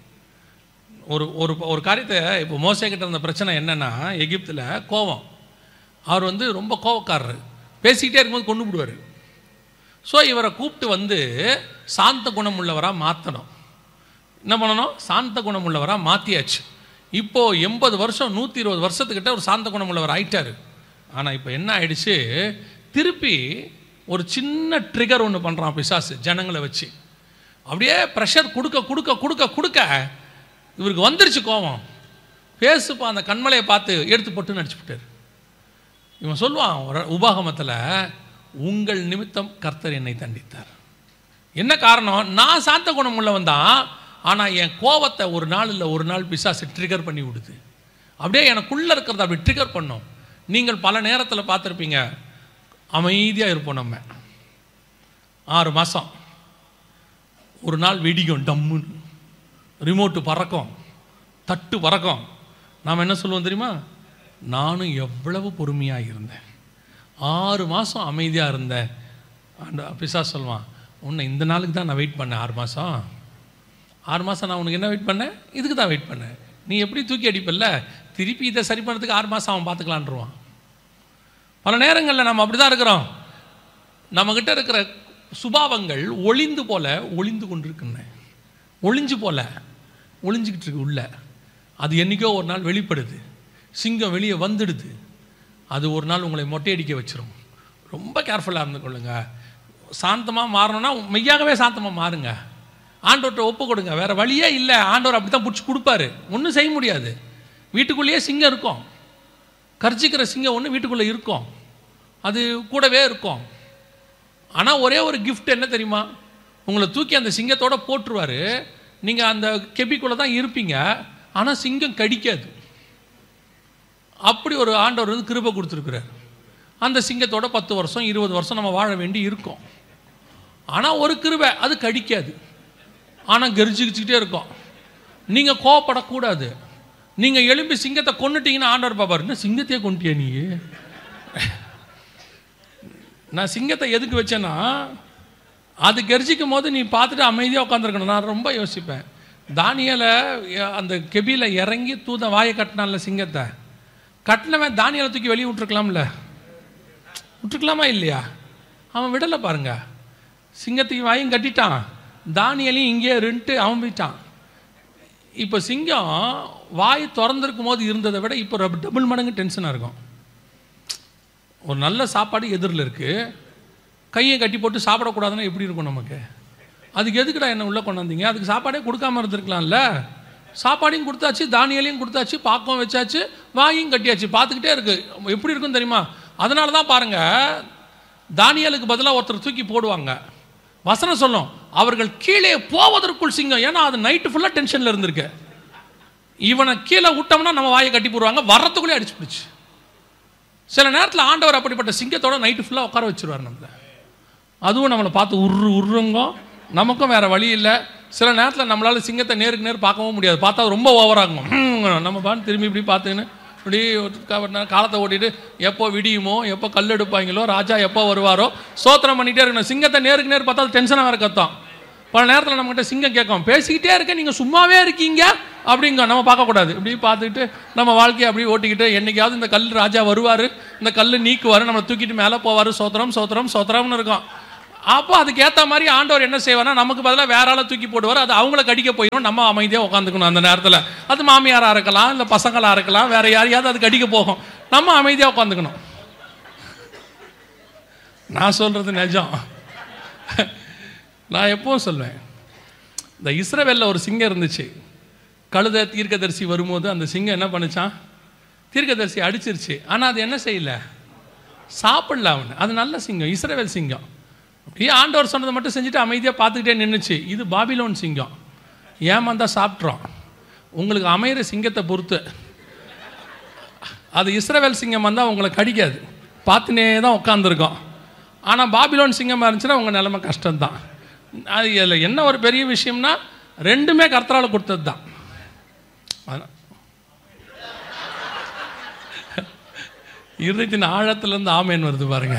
ஒரு ஒரு ஒரு காரியத்தை, இப்போ மோசே கிட்ட இருந்த பிரச்சனை என்னன்னா, எகிப்தில் கோபம். அவர் ரொம்ப கோபக்காரர், பேசிக்கிட்டே இருக்கும்போது கொண்டு விடுவார். ஸோ இவரை கூப்பிட்டு சாந்த குணம் உள்ளவராக மாற்றணும். என்ன பண்ணணும்? சாந்த குணம் உள்ளவராக மாற்றியாச்சு. இப்போது 80 வருஷம் 120 வருஷத்துக்கிட்ட ஒரு சாந்த குணம் உள்ளவர் ஆயிட்டார். ஆனால் இப்போ என்ன ஆயிடுச்சு, திருப்பி ஒரு சின்ன ட்ரிகர் ஒன்று பண்ணுறான் பிசாசு, ஜனங்களை வச்சு அப்படியே ப்ரெஷர் கொடுக்க கொடுக்க கொடுக்க கொடுக்க இவருக்கு வந்துருச்சு கோபம். பேசுப்பா, அந்த கண்மலையை பார்த்து எடுத்து போட்டு நடிச்சுட்டார். இவன் சொல்லுவான் உபாகமத்தில், உங்கள் நிமித்தம் கர்த்தர் என்னை தண்டித்தார். என்ன காரணம்? நான் சாந்த குணம் உள்ளவன் தான், ஆனால் என் கோபத்தை ஒரு நாள் இல்லை ஒரு நாள் பிசாசு ட்ரிகர் பண்ணி விடுது. அப்படியே எனக்குள்ளே இருக்கிறத அப்படி ட்ரிகர் பண்ணும். நீங்கள் பல நேரத்தில் பார்த்துருப்பீங்க, அமைதியாக இருப்போம். நம்ம 6 மாதம் ஒரு நாள் வெடிக்கும், டம்முன்னு ரிமோட்டு பறக்கும், தட்டு பறக்கும். நாம் என்ன சொல்லுவோம் தெரியுமா? நானும் எவ்வளவு பொறுமையாக இருந்தேன், 6 மாதம் அமைதியாக இருந்தேன். அந்த பிசாசு சொல்லுவான், உன்னை இந்த நாளுக்கு தான் நான் வெயிட் பண்ணேன். 6 மாதம் நான் உனக்கு என்ன வெயிட் பண்ணேன்? இதுக்கு தான் வெயிட் பண்ணேன். நீ எப்படி தூக்கி அடிப்பல்ல, திருப்பி இதை சரி பண்ணுறதுக்கு 6 மாதம் அவன் பார்த்துக்கலான்ருவான். பல நேரங்களில் நம்ம அப்படி தான் இருக்கிறோம். நம்மக்கிட்ட இருக்கிற சுபாவங்கள் ஒளிந்து கொண்டிருக்குன்னு, ஒளிஞ்சிக்கிட்டு இருக்கு உள்ள. அது என்றைக்கோ ஒரு நாள் வெளிப்படுது, சிங்கம் வெளியே வந்துடுது. அது ஒரு நாள் உங்களை மொட்டையடிக்க வச்சிரும். ரொம்ப கேர்ஃபுல்லாக இருந்து கொள்ளுங்க. சாந்தமாக மாறணும்னா மெய்யாகவே சாந்தமாக மாறுங்க. ஆண்டவர்கிட்ட ஒப்பு கொடுங்க, வேறு வழியே இல்லை. ஆண்டவர் அப்படி தான் பிடிச்சி கொடுப்பாரு, ஒன்றும் செய்ய முடியாது. வீட்டுக்குள்ளேயே சிங்கம் இருக்கும், கர்ஜிக்கிற சிங்கம் ஒன்று வீட்டுக்குள்ளே இருக்கும், அது கூடவே இருக்கும். ஆனால் ஒரே ஒரு கிஃப்ட் என்ன தெரியுமா? உங்களை தூக்கி அந்த சிங்கத்தோடு போட்டுருவார். நீங்கள் அந்த கெபிக்குள்ளே தான் இருப்பீங்க, ஆனால் சிங்கம் கடிக்காது. அப்படி ஒரு ஆண்டவர் கிருபை கொடுத்துருக்குறார். அந்த சிங்கத்தோட 10 வருஷம் 20 வருஷம் நம்ம வாழ வேண்டி இருக்கும். ஆனால் ஒரு கிருபை, அது கடிக்காது, ஆனால் கெரிச்சிக்கிட்டே இருக்கும். நீங்கள் கோவப்படக்கூடாது. நீங்கள் எழும்பி சிங்கத்தை கொண்டுட்டீங்கன்னா ஆண்டவர் பாப்பார், என்ன சிங்கத்தையே கொண்டுட்டியா நீ? நான் சிங்கத்தை எதுக்கு வச்சேன்னா, அது கெரிச்சிக்கும் போது நீ பார்த்துட்டு அமைதியாக உட்காந்துருக்கணும். நான் ரொம்ப யோசிப்பேன். தானியலை அந்த கெபியில் இறங்கி தூத வாயை கட்டினான்ல சிங்கத்தை, கட்டினவன் தானியலை தூக்கி வெளியே விட்டுருக்கலாமா இல்லையா? அவன் விடலை பாருங்க. சிங்கத்துக்கு வாயும் கட்டிட்டான், தானியலையும் இங்கே இருந்துட்டு அவன் போயிட்டான். இப்போ சிங்கம் வாய் திறந்திருக்கும் போது இருந்ததை விட இப்போ டபுள் மடங்கு டென்ஷனாக இருக்கும். ஒரு நல்ல சாப்பாடு எதிரில் இருக்குது, கையை கட்டி போட்டு சாப்பிடக்கூடாதுன்னா எப்படி இருக்கும் நமக்கு? அதுக்கு எதுக்குடா என்ன உள்ளே கொண்டாந்தீங்க? அதுக்கு சாப்பாடே கொடுக்காம இருந்திருக்கலாம்ல. சாப்பாடையும் கொடுத்தாச்சு, தானியலையும் கொடுத்தாச்சு, பாக்கம் வச்சாச்சு, வாயும் கட்டியாச்சு, பார்த்துக்கிட்டே இருக்குது. எப்படி இருக்குன்னு தெரியுமா? அதனால தான் பாருங்கள், தானியலுக்கு பதிலாக ஒருத்தர் தூக்கி போடுவாங்க. வசனம் சொல்லும், அவர்கள் கீழே போவதற்குள் சிங்கம். ஏன்னா அது நைட்டு ஃபுல்லாக டென்ஷனில் இருந்திருக்கு. இவனை கீழே விட்டோம்னா நம்ம வாயை கட்டி போடுவாங்க, வர்றதுக்குள்ளே அடிச்சு பிடிச்சி. சில நேரத்தில் ஆண்டவர் அப்படிப்பட்ட சிங்கத்தோட நைட்டு ஃபுல்லாக உட்கார வச்சுருவார் நம்மளை. அதுவும் நம்மளை பார்த்து உருங்கும், நமக்கும் வேறு வழி இல்லை. சில நேரத்தில் நம்மளால் சிங்கத்தை நேருக்கு நேர் பார்க்கவும் முடியாது, பார்த்தா ரொம்ப ஓவராகும். நம்ம பார்த்து திரும்பி இப்படி பார்த்துன்னு இப்படி காலத்தை ஓட்டிட்டு எப்போ விடியுமோ, எப்போ கல் எடுப்பாங்களோ, ராஜா எப்போ வருவாரோ சோத்திரம் பண்ணிகிட்டே இருக்கணும். சிங்கத்தை நேருக்கு நேர் பார்த்தா அது டென்ஷனாக வேறு கத்தம். பல நேரத்தில் நம்மகிட்ட சிங்கம் கேட்கும், பேசிக்கிட்டே இருக்க நீங்கள் சும்மாவே இருக்கீங்க அப்படிங்க. நம்ம பார்க்கக்கூடாது, இப்படி பார்த்துக்கிட்டு நம்ம வாழ்க்கையை அப்படி ஓட்டிக்கிட்டு, என்றைக்காவது இந்த கல் ராஜா வருவார், இந்த கல் நீக்குவார், நம்மளை தூக்கிட்டு மேலே போவார், சோத்திரம் சோத்திரம் சோத்திரம்னு இருக்கும். அப்போ அதுக்கு ஏற்ற மாதிரி ஆண்டவர் என்ன செய்வார்னா நமக்கு பதிலாக வேற ஆளை தூக்கி போடுவார். அது அவங்கள கடிக்க போயிடும், நம்ம அமைதியாக உட்காந்துக்கணும். அந்த நேரத்தில் அது மாமியாராக இருக்கலாம், இல்லை பசங்களாக இருக்கலாம், வேற யாரையாவது அது கடிக்க போகும், நம்ம அமைதியாக உட்காந்துக்கணும். நான் சொல்றது நிஜம். நான் எப்பவும் சொல்வேன், இந்த இஸ்ரவேலில் ஒரு சிங்கம் இருந்துச்சு. கழுதை தீர்க்கதரிசி வரும்போது அந்த சிங்கம் என்ன பண்ணுச்சான், தீர்க்கதரிசி அடிச்சிருச்சு. ஆனால் அது என்ன செய்யல, சாப்பிடல அவனு. அது நல்ல சிங்கம், இஸ்ரவேல் சிங்கம். அப்படியே ஆண்டவர் சொன்னதை மட்டும் செஞ்சுட்டு அமைதியாக பார்த்துக்கிட்டே நின்றுச்சு. இது பாபிலோன் சிங்கம், ஏமாந்தா சாப்பிட்றோம். உங்களுக்கு அமையிற சிங்கத்தை பொறுத்து. அது இஸ்ரவேல் சிங்கம் வந்தால் உங்களை கடிக்காது, பார்த்துனே தான் உட்காந்துருக்கோம். ஆனால் பாபிலோன் சிங்கமாக இருந்துச்சுன்னா உங்கள் நிலைமை கஷ்டம்தான். அது இதில் என்ன ஒரு பெரிய விஷயம்னா, ரெண்டுமே கர்த்தரால் கொடுத்தது தான். இருதயத்தின் ஆழத்திலிருந்து ஆமேன் வருது பாருங்க.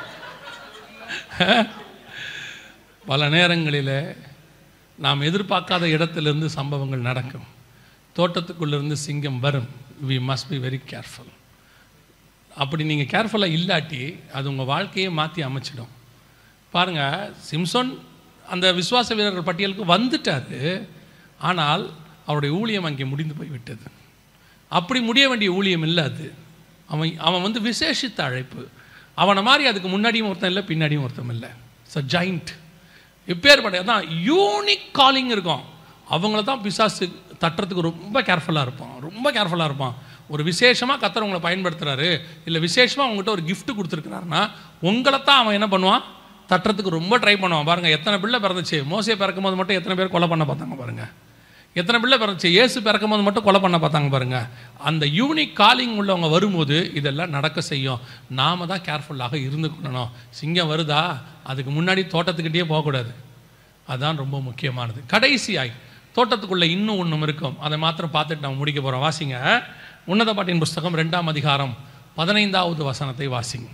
பல நேரங்களில் நாம் எதிர்பார்க்காத இடத்திலிருந்து சம்பவங்கள் நடக்கும். தோட்டத்துக்குள்ளிருந்து சிங்கம் வரும். We must be very careful. அப்படி நீங்கள் கேர்ஃபுல்லாக இல்லாட்டி அது உங்கள் வாழ்க்கையை மாற்றி அமைச்சிடும். பாருங்கள், சிம்சோன் அந்த விசுவாச வீரர்கள் பட்டியலுக்கு வந்துட்டார். ஆனால் அவருடைய ஊழியம் அங்கே முடிந்து போய்விட்டது. அப்படி முடிய வேண்டிய ஊழியம் இல்லை அது. அவன் வந்து விசேஷித்த அழைப்பு. அவனை மாதிரி அதுக்கு முன்னாடியும் ஒருத்தன் இல்லை, பின்னாடியும் ஒருத்தன் இல்லை. It's a joint. இப்பேற்பட்ட தான் யூனிக் காலிங் இருக்கும். அவங்கள தான் பிசாசு தட்டுறதுக்கு ரொம்ப கேர்ஃபுல்லாக இருப்பான், ரொம்ப கேர்ஃபுல்லாக இருப்பான். ஒரு விசேஷமாக கர்த்தர் உங்களை பயன்படுத்துகிறாரு, இல்லை விசேஷமாக உங்கள்கிட்ட ஒரு கிஃப்ட் கொடுத்துருக்குறாருன்னா உங்களை தான் அவன் என்ன பண்ணுவான், தட்டுறதுக்கு ரொம்ப ட்ரை பண்ணுவான். பாருங்கள், எத்தனை பிள்ளை பிறந்துச்சு. மோசே பிறக்கும் போது மட்டும் எத்தனை பேர் கொலை பண்ண பார்த்தாங்க பாருங்கள். எத்தனை பிள்ளை பிறந்துச்சு. இயேசு பிறக்கும் போது மட்டும் கொலை பண்ண பார்த்தாங்க பாருங்கள். அந்த யூனிக் காலிங் உள்ளவங்க வரும்போது இதெல்லாம் நடக்க செய்யும். நாம் தான் கேர்ஃபுல்லாக இருந்துக்கணும். சிங்கம் வருதா, அதுக்கு முன்னாடி தோட்டத்துக்கிட்டே போகக்கூடாது. அதுதான் ரொம்ப முக்கியமானது. கடைசியாய் தோட்டத்துக்குள்ளே இன்னும் ஒன்றும் இருக்கும், அதை மாத்திரம் பார்த்துட்டு நம்ம முடிக்க போகிறோம். வாசிங்க, உன்னத பாட்டின் புஸ்தகம் 2ஆம் அதிகாரம் 15வது வசனத்தை வாசிங்க.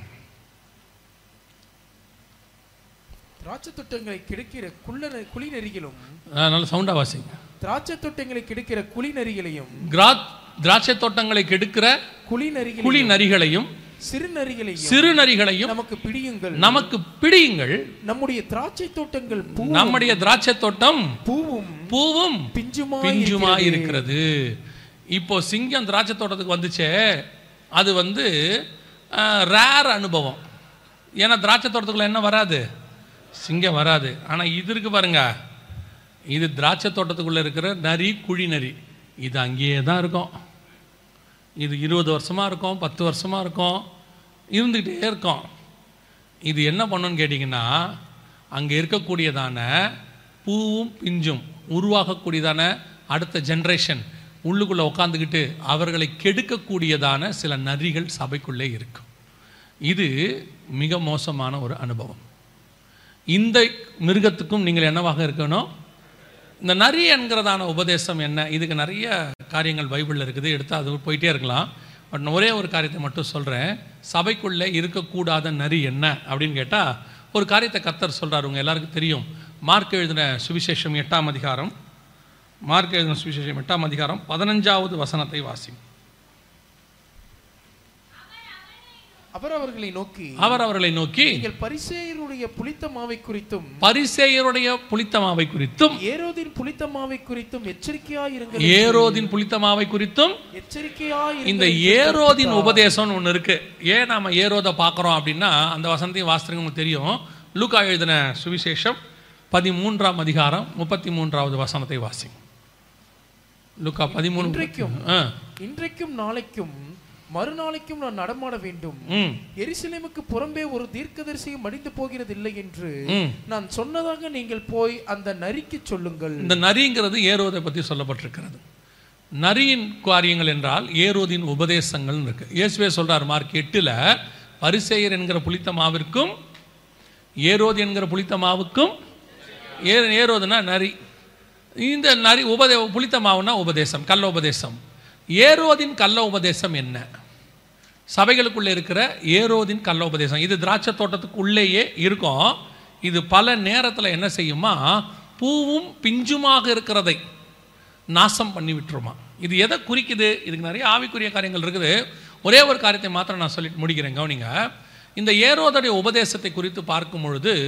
திராட்சை தோட்டங்களை கெடுக்கிற குழி நெறிகளும், நல்ல சவுண்டா வாசிங்க. திராட்சை தோட்டங்களை கெடுக்கிற குழி நெறிகளையும், திராட்சை தோட்டங்களை கெடுக்கிற குழி நரிகளையும், சிறு நரிகளையும் நமக்கு பிடியுங்கள், நமக்கு பிடியுங்கள். நம்முடைய திராட்சை தோட்டங்கள், நம்முடைய திராட்சை தோட்டம் பூவும் பிஞ்சுமா இருக்கிறது. இப்போ சிங்கம் திராட்சை தோட்டத்துக்கு வந்துச்சே, அது வந்து ரேர் அனுபவம். ஏன்னா திராட்சை தோட்டத்துக்குள்ள என்ன வராது, சிங்கம் வராது. ஆனால் இது இருக்கு பாருங்க, இது திராட்சை தோட்டத்துக்குள்ளே இருக்கிற நரி, குழி நரி. இது அங்கேயே தான் இருக்கும். இது 20 வருஷமாக இருக்கும், 10 வருஷமாக இருக்கும், இருந்துக்கிட்டே இருக்கும். இது என்ன பண்ணுன்னு கேட்டிங்கன்னா, அங்கே இருக்கக்கூடியதான பூவும் பிஞ்சும் உருவாகக்கூடியதான அடுத்த ஜென்ரேஷன் உள்ளுக்குள்ளே உட்காந்துக்கிட்டு அவர்களை கெடுக்கக்கூடியதான சில நரிகள் சபைக்குள்ளே இருக்கும். இது மிக மோசமான ஒரு அனுபவம். இந்த மிருகத்துக்கும் நீங்கள் என்னவாக இருக்கணும். இந்த நரி என்கிறதான உபதேசம் என்ன, இதுக்கு நிறைய காரியங்கள் பைபிளில் இருக்குது, எடுத்து அது போயிட்டே இருக்கலாம். பட் ஒரே ஒரு காரியத்தை மட்டும் சொல்கிறேன். சபைக்குள்ளே இருக்கக்கூடாத நரி என்ன அப்படின்னு கேட்டால் ஒரு காரியத்தை கர்த்தர் சொல்கிறார். உங்கள் எல்லாருக்கும் தெரியும். மார்க் எழுதின சுவிசேஷம் 8ஆம் அதிகாரம், மார்க் எழுதின சுவிசேஷம் 8ஆம் அதிகாரம் 15வது வசனத்தை வாசி. அவர் அவர்களை நோக்கி நீங்கள் பரிசேயருடைய புளித்த மாவை குறித்தும் ஏரோதின் புளித்த மாவை குறித்தும் எச்சரிக்கையாயிருங்கள். ஏரோதின் புளித்த மாவை குறித்தும் எச்சரிக்கையாயிருங்கள். இந்த ஏரோதின் உபதேசம் ஒன்று இருக்கு. ஏன் நாம ஏரோதை பார்க்குறோம் அப்படின்னா, அந்த வசனத்தையும் வாசிக்கிறவங்க உங்களுக்கு தெரியும். லூக்கா எழுதின சுவிசேஷம் 13ஆம் அதிகாரம் 33வது வசனத்தை வாசி. லூக்கா 13. இன்றைக்கும் நாளைக்கும் மறுநாளைக்கும் நான் நடமாட வேண்டும். எருசலேமுக்கு புறம்பே ஒரு தீர்க்கதரிசியும் மடிந்து போகிறது இல்லை என்று நான் சொன்னதாக நீங்கள் போய் அந்த நரிக்கு சொல்லுங்கள். இந்த நரிங்கிறது ஏரோதை பற்றி சொல்லப்பட்டிருக்கிறது. நரியின் காரியங்கள் என்றால் ஏரோதின் உபதேசங்கள் இருக்கு. இயேசுவே சொல்றார் மார்க் 8ல், பரிசேயர் என்கிற புளித்த மாவிற்கும் ஏரோது என்கிற புளித்த மாவுக்கும். ஏரோதுனா நரி. இந்த நரி புளித்த மாவுனா உபதேசம், கள்ள உபதேசம். ஏரோதின் கள்ள உபதேசம் என்ன? சபைகளுக்குள்ளே இருக்கிற ஏரோதின் கள்ள உபதேசம் இது திராட்சை தோட்டத்துக்குள்ளேயே இருக்கும். இது பல நேரத்தில் என்ன செய்யுமா, பூவும் பிஞ்சுமாக இருக்கிறதை நாசம் பண்ணி விட்டுருமா. இது எதை குறிக்குது? இதுக்கு நிறைய ஆவிக்குரிய காரியங்கள் இருக்குது. ஒரே ஒரு காரியத்தை மாத்திரம் நான் சொல்லிட்டு முடிக்கிறேன், கவனிங்க. இந்த ஏரோதுடைய உபதேசத்தை குறித்து பார்க்கும் பொழுது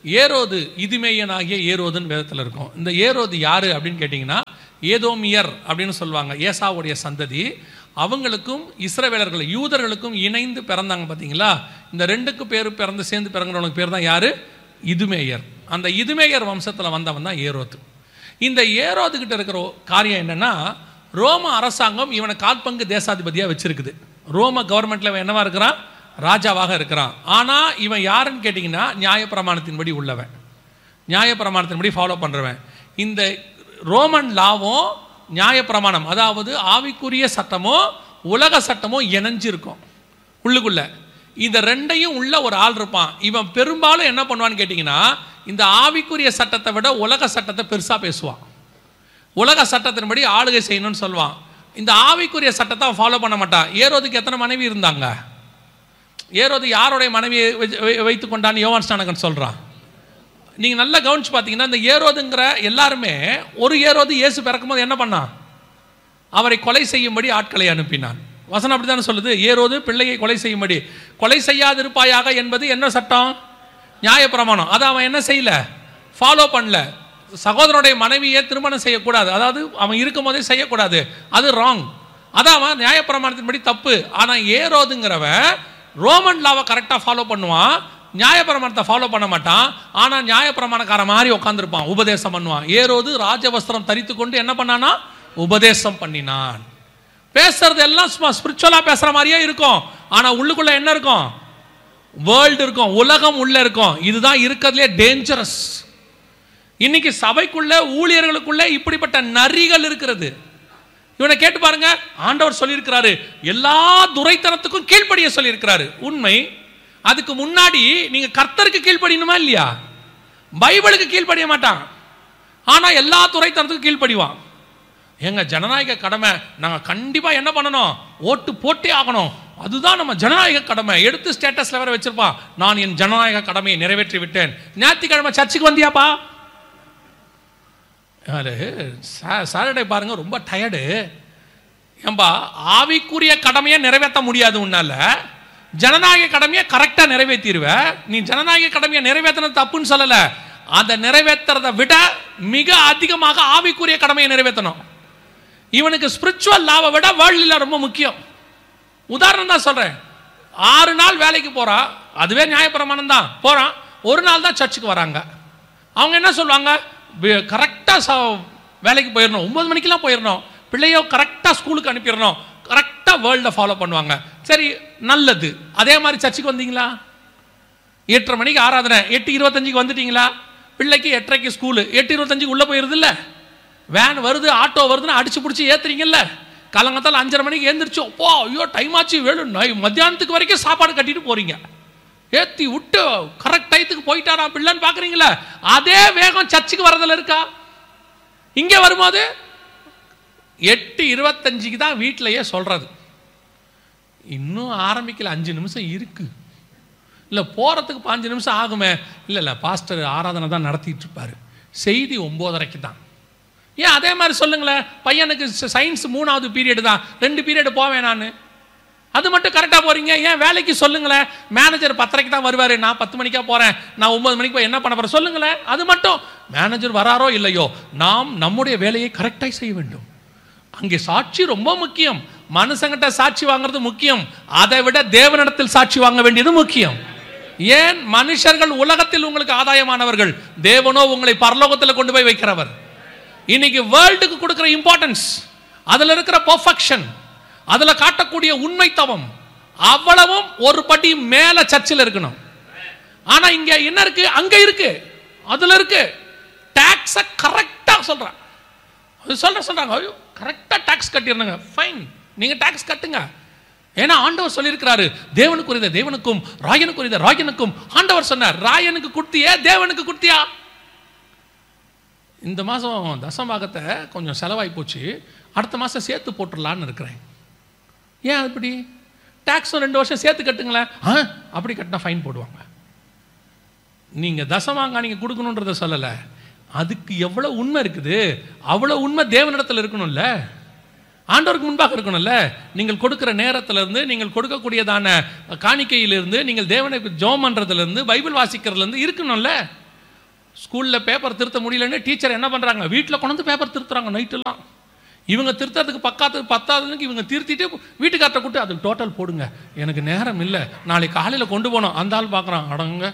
ஏரோது இதுமேயனாகிய ஏரோதுன்னு வேதத்தில் இருக்கும். இந்த ஏரோது யாரு அப்படின்னு கேட்டிங்கன்னா ஏதோமியர் அப்படின்னு சொல்லுவாங்க. ஏசாவுடைய சந்ததி. அவங்களுக்கும் இஸ்ரவேலர்கள் யூதர்களுக்கும் இணைந்து பிறந்தாங்க பார்த்தீங்களா. இந்த ரெண்டுக்கு பேர் பிறந்து சேர்ந்து பிறந்தவனுக்கு பேர் தான் யாரு? இதுமேயர். அந்த இதுமேயர் வம்சத்தில் வந்தவன் தான் ஏரோது. இந்த ஏரோது கிட்ட இருக்கிற காரியம் என்னன்னா, ரோம அரசாங்கம் இவனை கால்பங்கு தேசாதிபதியாக வச்சிருக்குது. ரோம கவர்மெண்ட்ல இவன் என்னவா இருக்கிறான்? ராஜாவாக இருக்கிறான். ஆனால் இவன் யாருன்னு கேட்டிங்கன்னா நியாயப்பிரமாணத்தின்படி உள்ளவன், நியாயப்பிரமாணத்தின்படி ஃபாலோ பண்ணுறவன். இந்த ரோமன் லாவும் நியாயப்பிரமாணம், அதாவது ஆவிக்குரிய சட்டமோ உலக சட்டமோ இணைஞ்சிருக்கும் உள்ளுக்குள்ள. இந்த ரெண்டையும் உள்ள ஒரு ஆள் இருப்பான். இவன் பெரும்பாலும் என்ன பண்ணுவான்னு கேட்டிங்கன்னா, இந்த ஆவிக்குரிய சட்டத்தை விட உலக சட்டத்தை பெருசாக பேசுவான். உலக சட்டத்தின்படி ஆளுகை செய்யணும்னு சொல்லுவான். இந்த ஆவிக்குரிய சட்டத்தை அவன் ஃபாலோ பண்ண மாட்டான். ஏரோதுக்கு எத்தனை மனைவி இருந்தாங்க? ஏரோது யாருடைய மனைவியை வைத்து கொண்டான்னு யோவான் ஸ்நானகன் சொல்கிறான். நீங்கள் நல்லா கவனிச்சு பார்த்தீங்கன்னா, இந்த ஏரோதுங்கிற எல்லாருமே ஒரு ஏரோது இயேசு பிறக்கும்போது என்ன பண்ணான்? அவரை கொலை செய்யும்படி ஆட்களை அனுப்பினான். வசனம் அப்படி தானே சொல்லுது. ஏரோது பிள்ளையை கொலை செய்யும்படி. கொலை செய்யாதிருப்பாயாக என்பது என்ன சட்டம்? நியாயப்பிரமாணம். அதை அவன் என்ன செய்யல? ஃபாலோ பண்ணல. சகோதரனுடைய மனைவியை திருமணம் செய்யக்கூடாது, அதாவது அவன் இருக்கும் போதே செய்யக்கூடாது, அது ராங். அதான் அவன் நியாயப்பிரமாணத்தின்படி தப்பு. ஆனால் ஏரோதுங்கிறவன் ரோமன் லாவை கரெக்டாக ஃபாலோ பண்ணுவான், நியாயப்பிரமாணத்தை ஃபாலோ பண்ண மாட்டான். ஆனால் நியாயப்பிரமாணக்கார மாதிரி உட்காந்துருப்பான், உபதேசம் பண்ணுவான். ஏரோது ராஜவஸ்திரம் தரித்து கொண்டு என்ன பண்ணானா? உபதேசம் பண்ணினான். பேசுறது எல்லாம் சும்மா ஸ்பிரிச்சுவலாக பேசுகிற மாதிரியே இருக்கும். ஆனால் உள்ளுக்குள்ள என்ன இருக்கும்? வேர்ல்டு இருக்கும், உலகம் உள்ள இருக்கும். இதுதான் இருக்கிறதுலே டேஞ்சரஸ். இன்னைக்கு சபைக்குள்ள ஊழியர்களுக்குள்ள இப்படிப்பட்ட நரிகள் இருக்கிறது. இவனை கேட்டு பாருங்க. ஆண்டவர் சொல்லியிருக்கிறாரு, எல்லா துரைத்தனத்துக்கும் கீழ்ப்படிய சொல்லியிருக்கிறாரு. உண்மை. அதுக்கு முன்னாடி நீங்க கர்த்தருக்கு கீழ்ப்படியணுமா இல்லையா? பைபிளுக்கு கீழ்ப்படிய மாட்டான், ஆனா எல்லா துரைத்தனத்துக்கும் கீழ்ப்படிவான். எங்க ஜனநாயக கடமை, நாங்க கண்டிப்பா என்ன பண்ணணும்? ஓட்டு போட்டே ஆகணும், அதுதான் நம்ம ஜனநாயக கடமை. எடுத்து ஸ்டேட்டஸ்ல வேற வச்சிருப்பான், நான் என் ஜனநாயக கடமையை நிறைவேற்றி விட்டேன். ஞாயிற்றுக்கிழமை சர்ச்சுக்கு வந்தியாப்பா? சாட்டர்டே பாருங்க, ரொம்ப டயர்டு. ஏம்பா, ஆவிக்குரிய கடமையை நிறைவேற்ற முடியாது உன்னால, ஜனநாயக கடமையை கரெக்டா நிறைவேற்றிடுவ. நீ ஜனநாயக கடமையை நிறைவேற்றினது தப்புன்னு சொல்லல, அதை நிறைவேற்றுறதை விட மிக அதிகமாக ஆவிக்குரிய கடமையை நிறைவேற்றணும். இவனுக்கு ஸ்பிரிச்சுவல் லாவை விட வேர்ல்ட்ல ரொம்ப முக்கியம். உதாரணம் தான் சொல்றேன். 6 நாள் வேலைக்கு போறான், அதுவே நியாயப்பிரமாணம் தான். போறான், ஒரு நாள் தான் சர்ச்சுக்கு வராங்க. அவங்க என்ன சொல்லுவாங்க? கரெக்டாக வேலைக்கு போயிடணும், 9 மணிக்கெல்லாம் போயிடணும், பிள்ளையோ கரெக்டாக ஸ்கூலுக்கு அனுப்பிடணும், கரெக்டாக வேர்ல்டை ஃபாலோ பண்ணுவாங்க. சரி, நல்லது. அதே மாதிரி சர்ச்சுக்கு வந்தீங்களா? 8:30 மணிக்கு ஆராதனை, 8:25 வந்துட்டீங்களா? பிள்ளைக்கு 8:30 ஸ்கூலு, 8:25 உள்ளே போயிடுது இல்லை? வேன் வருது, ஆட்டோ வருதுன்னு அடிச்சு பிடிச்சி ஏற்றுறீங்கல்ல? காலங்காத்தால் 5:30 மணிக்கு ஏந்திரிச்சோம், போ, ஐயோ டைம் ஆச்சு, வேணும், மத்தியானத்துக்கு வரைக்கும் சாப்பாடு கட்டிட்டு போறீங்க. ஏற்றி விட்டு கரெக்ட் டயத்துக்கு போயிட்டாரா பிள்ளைன்னு பார்க்குறீங்களா? அதே வேகம் சர்ச்சுக்கு வரதில் இருக்கா? இங்கே வரும்போது 8:25 தான் வீட்டிலையே சொல்கிறது. இன்னும் ஆரம்பிக்கல, 5 நிமிஷம் இருக்கு. இல்லை, போகிறதுக்கு 5 நிமிஷம் ஆகுமே. இல்லை பாஸ்டர் ஆராதனை தான் நடத்திட்டு இருப்பார், செய்தி 9:30 தான். ஏன் அதே மாதிரி சொல்லுங்களேன். பையனுக்கு சயின்ஸ் 3வது பீரியடு தான், 2 பீரியடு போவேன் நான், அது மட்டும் கரெக்டாக போகிறீங்க. ஏன் வேலைக்கு சொல்லுங்களேன். மேனேஜர் 10:30 தான் வருவார், நான் 10 மணிக்கா போகிறேன், நான் 9 மணிக்கு போய் என்ன பண்ண போகிறேன் சொல்லுங்களேன். அது மட்டும் மேனேஜர் வராரோ இல்லையோ, நாம் நம்முடைய வேலையை கரெக்டாக செய்ய வேண்டும். அங்கே சாட்சி ரொம்ப முக்கியம். மனுஷங்கிட்ட சாட்சி வாங்குறது முக்கியம், அதை விட தேவனிடத்தில் சாட்சி வாங்க வேண்டியது முக்கியம். ஏன்? மனுஷர்கள் உலகத்தில் உங்களுக்கு ஆதாயமானவர்கள், தேவனோ உங்களை பரலோகத்தில் கொண்டு போய் வைக்கிறவர். இன்னைக்கு வேர்ல்டுக்கு கொடுக்கிற இம்பார்ட்டன்ஸ், அதுல இருக்கிற பெர்ஃபெக்ஷன், அதுல காட்டக்கூடிய உண்மைத்தவம், அவ்வளவும் ஒரு படி மேல சர்ச்சில் இருக்கணும். ஆனா இங்க என்ன இருக்கு? அங்க இருக்கு, அதுல இருக்கு. டாக்ஸ கரெக்டா சொல்றாங்க, அது சொல்றாங்க, ஐயோ கரெக்டா டாக்ஸ் கட்டிடணுங்க. ஃபைன், நீங்க டாக்ஸ் கட்டுங்க. ஏன்னா ஆண்டவர் சொல்லியிருக்கிறாரு, தேவனுக்குரியத தேவனுக்கும், ராயனுக்குரியத ராயனுக்கும். ஆண்டவர் சொன்னார், ராயனுக்கு கொடுத்தியே, தேவனுக்கு கொடுத்தியா? இந்த மாதம் தசம்பாகத்தை கொஞ்சம் செலவாகி போச்சு, அடுத்த மாதம் சேர்த்து போட்டுடலான்னு இருக்கிறேன். ஏன் அப்படி? டாக்ஸும் 2 வருஷம் சேர்த்து கட்டுங்களேன். அப்படி கட்டினா ஃபைன் போடுவாங்க. நீங்கள் தசமாங்க நீங்கள் கொடுக்கணுன்றத சொல்லலை, அதுக்கு எவ்வளோ உண்மை இருக்குது, அவ்வளோ உண்மை தேவனிடத்தில் இருக்கணும்ல, ஆண்டவருக்கு முன்பாக இருக்கணும்ல. நீங்கள் கொடுக்குற நேரத்திலிருந்து, நீங்கள் கொடுக்கக்கூடியதான காணிக்கையிலிருந்து, நீங்கள் தேவனுக்கு ஜெபம் பண்ணுறதுலேருந்து, பைபிள் வாசிக்கிறதுலேருந்து இருக்கணும்ல. ஸ்கூலில் பேப்பர் திருத்த முடியலன்னு டீச்சர் என்ன பண்ணுறாங்க, வீட்டில் கொண்டு வந்து பேப்பர் திருத்துறாங்க நைட்டெல்லாம். இவங்க திருத்தறதுக்கு பத்தாதுன்னு இவங்க திருத்திட்டு வீட்டுக்கார்ட்ட கூட்டு அதுக்கு டோட்டல் போடுங்க, எனக்கு நேரம் இல்லை, நாளைக்கு காலையில் கொண்டு போனோம். அந்த ஆள் பார்க்குறான், அடங்க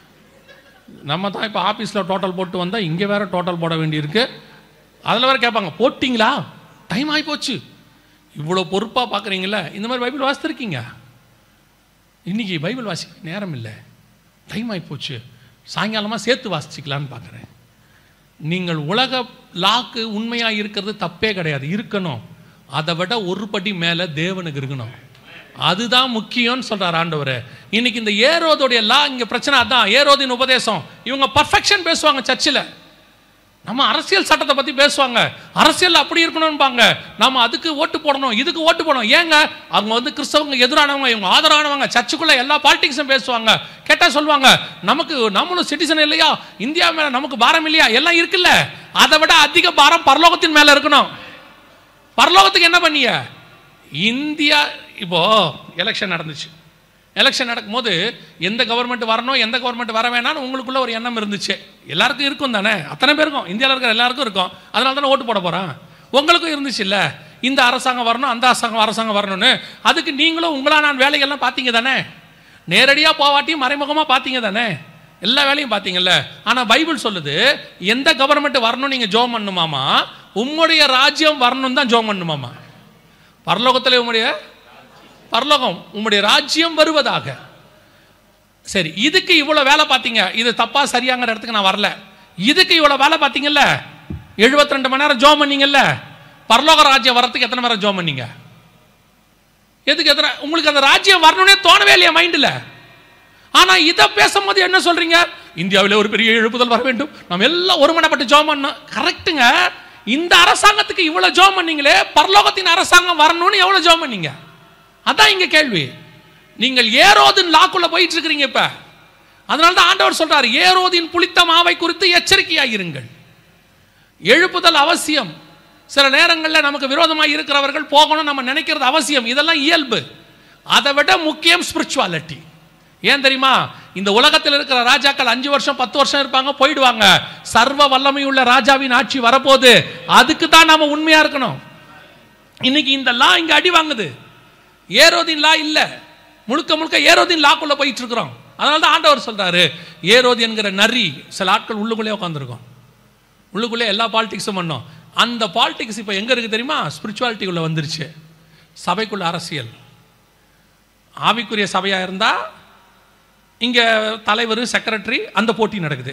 நம்ம தான் இப்போ ஆஃபீஸில் டோட்டல் போட்டு வந்தால் இங்கே வேறு டோட்டல் போட வேண்டியிருக்கு. அதில் வேறு கேட்பாங்க, போட்டிங்களா, டைம் ஆகிப்போச்சு. இவ்வளோ பொறுப்பாக பார்க்குறீங்களா? இந்த மாதிரி பைபிள் வாசித்திருக்கீங்க? இன்றைக்கி பைபிள் வாசிக்க நேரம் இல்லை, டைம் ஆகிப்போச்சு, சாயங்காலமாக சேர்த்து வாசிச்சிக்கலான்னு பார்க்குறேன். நீங்கள் உலக லாக்கு உண்மையாக இருக்கிறது தப்பே கிடையாது, இருக்கணும். அதை விட ஒரு படி மேலே தேவனுக்கு இருக்கணும், அதுதான் முக்கியம்னு சொல்கிறார் ஆண்டவர். இன்னைக்கு இந்த ஏரோதுடைய லா இங்கே பிரச்சனை அதான். ஏரோதின் உபதேசம், இவங்க பர்ஃபெக்ஷன் பேசுவாங்க சர்ச்சில். நம்ம அரசியல் சட்டத்தை பற்றி பேசுவாங்க, அரசியல் அப்படி இருக்கணும்பாங்க, நம்ம அதுக்கு ஓட்டு போடணும், இதுக்கு ஓட்டு போடணும். ஏங்க அவங்க வந்து கிறிஸ்தவங்க எதிரானவங்க, இவங்க ஆதரவானவங்க. சர்ச்சுக்குள்ளே எல்லா பாலிடிக்ஸும் பேசுவாங்க. கேட்டால் சொல்லுவாங்க, நம்மளும் சிட்டிசன் இல்லையா, இந்தியா மேலே நமக்கு பாரம் இல்லையா, எல்லாம் இருக்குல்ல. அதை விட அதிக பாரம் பரலோகத்தின் மேலே இருக்கணும். பரலோகத்துக்கு என்ன பண்ணிய? இந்தியா இப்போ எலெக்ஷன் நடந்துச்சு. எலெக்ஷன் நடக்கும்போது எந்த கவர்மெண்ட் வரணும், எந்த கவர்மெண்ட் வர வேணாம்னு உங்களுக்குள்ள ஒரு எண்ணம் இருந்துச்சு. எல்லாருக்கும் இருக்கும் தானே, அத்தனை பேருக்கும், இந்தியாவில் இருக்கிற எல்லாருக்கும் இருக்கும். அதனால தானே ஓட்டு போட போகிறான். உங்களுக்கும் இருந்துச்சு இல்லை, இந்த அரசாங்கம் வரணும், அந்த அரசாங்கம் வரணும்னு. அதுக்கு நீங்களும் நான் வேலைகள்லாம் பார்த்தீங்க தானே, நேரடியாக போவாட்டியும் மறைமுகமாக பார்த்தீங்க தானே, எல்லா வேலையும் பார்த்தீங்கல்ல. ஆனால் பைபிள் சொல்லுது, எந்த கவர்மெண்ட் வரணும் நீங்கள் ஜோம் பண்ணுமாமா, உம்முடைய ராஜ்யம் வரணும் தான் ஜோம் பண்ணுமாமா. பரலோகத்தில் உம்முடைய ராஜ்யம் வருவதாக. சரி, இதுக்கு இவ்வளோ வேலை பார்த்தீங்க, இது தப்பா சரியாங்கிற இடத்துக்கு நான் வரல. இதுக்கு இவ்வளோ வேலை பார்த்தீங்கல்ல, 72 மணி நேரம் ஜோம் பண்ணீங்கல்ல, பரலோக ராஜ்யம் வரத்துக்கு எத்தனை நேரம் ஜோம் பண்ணீங்க? எதுக்கு எத்தனை? உங்களுக்கு அந்த ராஜ்யம் வரணும்னே தோணவே இல்லையா மைண்டில்? ஆனால் இதை பேசும்போது என்ன சொல்றீங்க, இந்தியாவில் ஒரு பெரிய எழுப்புதல் வர வேண்டும், நம்ம எல்லாம் ஒருமனப்பட்டு ஜோம் பண்ணணும். கரெக்டுங்க. இந்த அரசாங்கத்துக்கு இவ்வளோ ஜோம் பண்ணீங்களே, பரலோகத்தின் அரசாங்கம் வரணும்னு எவ்வளோ ஜோம் பண்ணீங்க? அதான் இங்க கேள்வி. நீங்கள் ஏரோதின் லாக்குள்ள போயிட்டு இருக்கிறீங்க இப்ப. அதனால தான் ஆண்டவர் சொல்றார், ஏரோதின் புளித்த மாவை குறித்து எச்சரிக்கையாயிருங்கள். எழுப்புதல் அவசியம். சில நேரங்களில் நமக்கு விரோதமாக இருக்கிறவர்கள் போகணும் நம்ம நினைக்கிறது அவசியம், இதெல்லாம் இயல்பு. அதை விட முக்கியம் ஸ்பிரிச்சுவாலிட்டி. ஏன் தெரியுமா? இந்த உலகத்தில் இருக்கிற ராஜாக்கள் 5 வருஷம் 10 வருஷம் இருப்பாங்க, போயிடுவாங்க. சர்வ வல்லமையுள்ள ராஜாவின் ஆட்சி வரப்போகுது, அதுக்கு தான் நாம உண்மையா இருக்கணும். இன்னைக்கு இந்த லா இங்க அடி வாங்குது. ஏரோதின் லா இல்ல, முழுக்க முழுக்க ஏரோதின் லாக்குள்ள போயிட்டு இருக்கிறோம். அதனால தான் ஆண்டவர் சொல்றாரு, ஏரோது என்கிற நரி சில ஆட்கள் உள்ளுக்குள்ளே உட்காந்துருக்கோம், உள்ளுக்குள்ளே எல்லா பாலிடிக்ஸும் பண்ணோம். அந்த பாலிடிக்ஸ் இப்போ எங்க இருக்கு தெரியுமா? ஸ்பிரிச்சுவாலிட்டிக்குள்ள வந்துருச்சு. சபைக்குள்ள அரசியல். ஆவிக்குரிய சபையா இருந்தா இங்க தலைவர் செக்ரட்டரி அந்த போட்டி நடக்குது.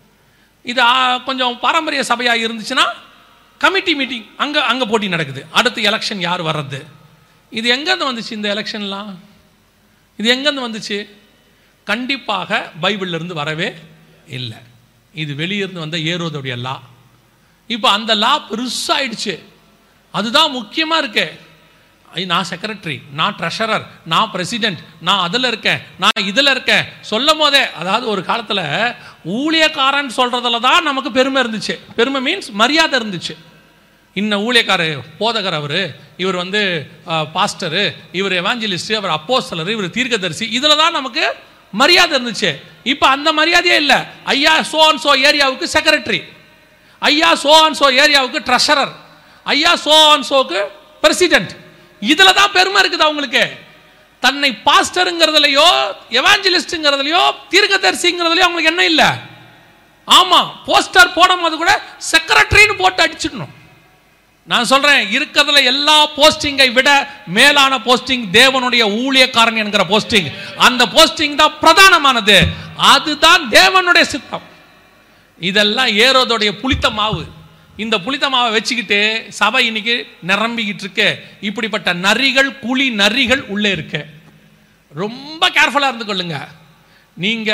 இது கொஞ்சம் பாரம்பரிய சபையா இருந்துச்சுன்னா கமிட்டி மீட்டிங் அங்க போட்டி நடக்குது. அடுத்து எலெக்ஷன் யார் வர்றது. இது எங்கேருந்து வந்துச்சு? இந்த எலெக்ஷன்லாம் இது எங்கேருந்து வந்துச்சு? கண்டிப்பாக பைபிள்ல இருந்து வரவே இல்லை. இது வெளியிருந்து வந்த ஏரோதுடைய லா. இப்போ அந்த லா பெருசாயிடுச்சு. அதுதான் முக்கியமா இருக்கு. நான் செக்ரட்டரி, நான் ட்ரெஷரர், நான் பிரசிடென்ட், நான் அதில் இருக்கேன், நான் இதில் இருக்கேன் சொல்லும் போதே, அதாவது ஒரு காலத்தில் ஊழியக்காரன் சொல்றதுல தான் நமக்கு பெருமை இருந்துச்சு. பெருமை மீன்ஸ் மரியாதை இருந்துச்சு. இன்னும் ஊழியக்காரர், போதகர், இவர் வந்து பாஸ்டரு, இவர் எவாஞ்சலிஸ்ட், அவர் அப்போஸ்தலர், இவர் தீர்க்கதரிசி, இதில் தான் நமக்கு மரியாதை இருந்துச்சு. இப்போ அந்த மரியாதையே இல்லை. ஐயா சோ அண்ட் சோ ஏரியாவுக்கு செக்ரட்டரி, ஐயா சோ அண்ட் சோ ஏரியாவுக்கு ட்ரெஷரர், ஐயா சோ அண்ட் சோக்கு பிரசிடென்ட், இதில் தான் பெருமை இருக்குது அவங்களுக்கு. தன்னை பாஸ்டருங்கிறதுலையோ எவாஞ்சலிஸ்ட்ங்கிறதுலையோ தீர்க்கதரிசிங்கிறதுலையோ அவங்களுக்கு என்ன இல்லை. ஆமா, போஸ்டர் போடும் போது கூட செக்ரட்டரின்னு போட்டு அடிச்சிடணும். நான் சொல்றேன், இருக்கிறதுல எல்லா போஸ்டிங்கை விட மேலான போஸ்டிங் தேவனுடைய ஊழியக்காரன் என்கிற போஸ்டிங். அந்த போஸ்டிங் தான் பிரதானமானது. அதுதான் தேவனுடைய சித்தம். இதெல்லாம் ஏரோதுடைய புளித்த மாவு. இந்த புளித்த மாவை வச்சுக்கிட்டு சபை இன்னைக்கு நிரம்பிக்கிட்டு இருக்கு. இப்படிப்பட்ட நரிகள், குழி நரிகள் உள்ளே இருக்கு. ரொம்ப கேர்ஃபுல்லா இருந்து கொள்ளுங்க. நீங்க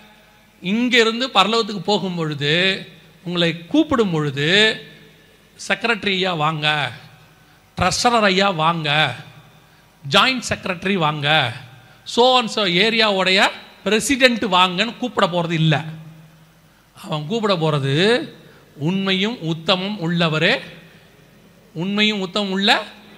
இங்க இருந்து பரலோகத்துக்கு போகும் பொழுது, உங்களை கூப்பிடும் பொழுது, செக்ரட்டரி ஐயா வாங்க, ட்ரெஷரர் ஐயா வாங்க, ஜாயிண்ட் செக்ரட்டரி வாங்க, சோ அண்ட் சோ ஏரியாவுடைய பிரசிடென்ட் வாங்கன்னு கூப்பிட போறது இல்லை. அவன் கூப்பிட போறது உண்மையும் உத்தமும் உள்ளவரே, உண்மையும் உத்தமும் உள்ள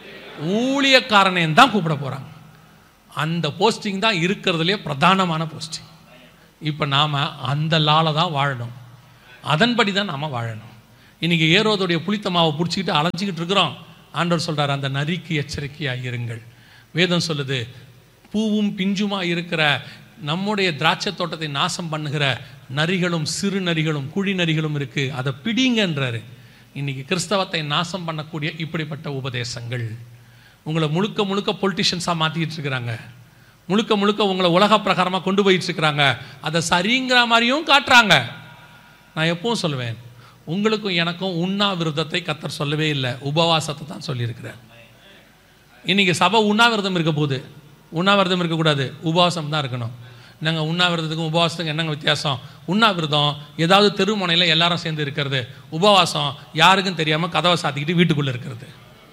ஊழியக்காரனே தான் கூப்பிட போறாங்க. அந்த போஸ்டிங் தான் இருக்கிறதுலே பிரதானமான போஸ்டிங். இப்போ நாம அந்த லால தான் வாழணும். அதன்படி தான் நாம் வாழணும். இன்றைக்கி ஏரோதுடைய புளித்த மாவை பிடிச்சிக்கிட்டு அலைஞ்சிக்கிட்டு இருக்கிறோம். ஆண்டவர் சொல்கிறார், அந்த நரிக்கு எச்சரிக்கையாக இருங்கள். வேதம் சொல்லுது, பூவும் பிஞ்சுமா இருக்கிற நம்முடைய திராட்சை தோட்டத்தை நாசம் பண்ணுகிற நரிகளும் சிறு நரிகளும் குழி நரிகளும் இருக்குது, அதை பிடிங்கன்றாரு. இன்றைக்கி கிறிஸ்தவத்தை நாசம் பண்ணக்கூடிய இப்படிப்பட்ட உபதேசங்கள் உங்களை முழுக்க முழுக்க பொலிட்டிஷியன்ஸாக மாற்றிக்கிட்டு இருக்கிறாங்க. முழுக்க முழுக்க உங்களை உலக பிரகாரமாக கொண்டு போயிட்டு இருக்கிறாங்க. அதை சரிங்கிற மாதிரியும் காட்டுறாங்க. நான் எப்பவும் சொல்லுவேன், உங்களுக்கும் எனக்கும் உண்ணாவிரதத்தை கர்த்தர் சொல்லவே இல்லை, உபவாசத்தை தான் சொல்லியிருக்கிறார். இன்றைக்கி சபை உண்ணாவிரதம் இருக்க போகுது. உண்ணாவிரதம் இருக்கக்கூடாது, உபவாசம் தான் இருக்கணும். நாங்கள் உண்ணாவிரதத்துக்கும் உபவாசத்துக்கும் என்னங்க வித்தியாசம்? உண்ணாவிரதம் ஏதாவது தெருமுனையில் எல்லாரும் சேர்ந்து இருக்கிறது. உபவாசம் யாருக்கும் தெரியாமல் கதவை சாத்திக்கிட்டு வீட்டுக்குள்ளே இருக்கிறது.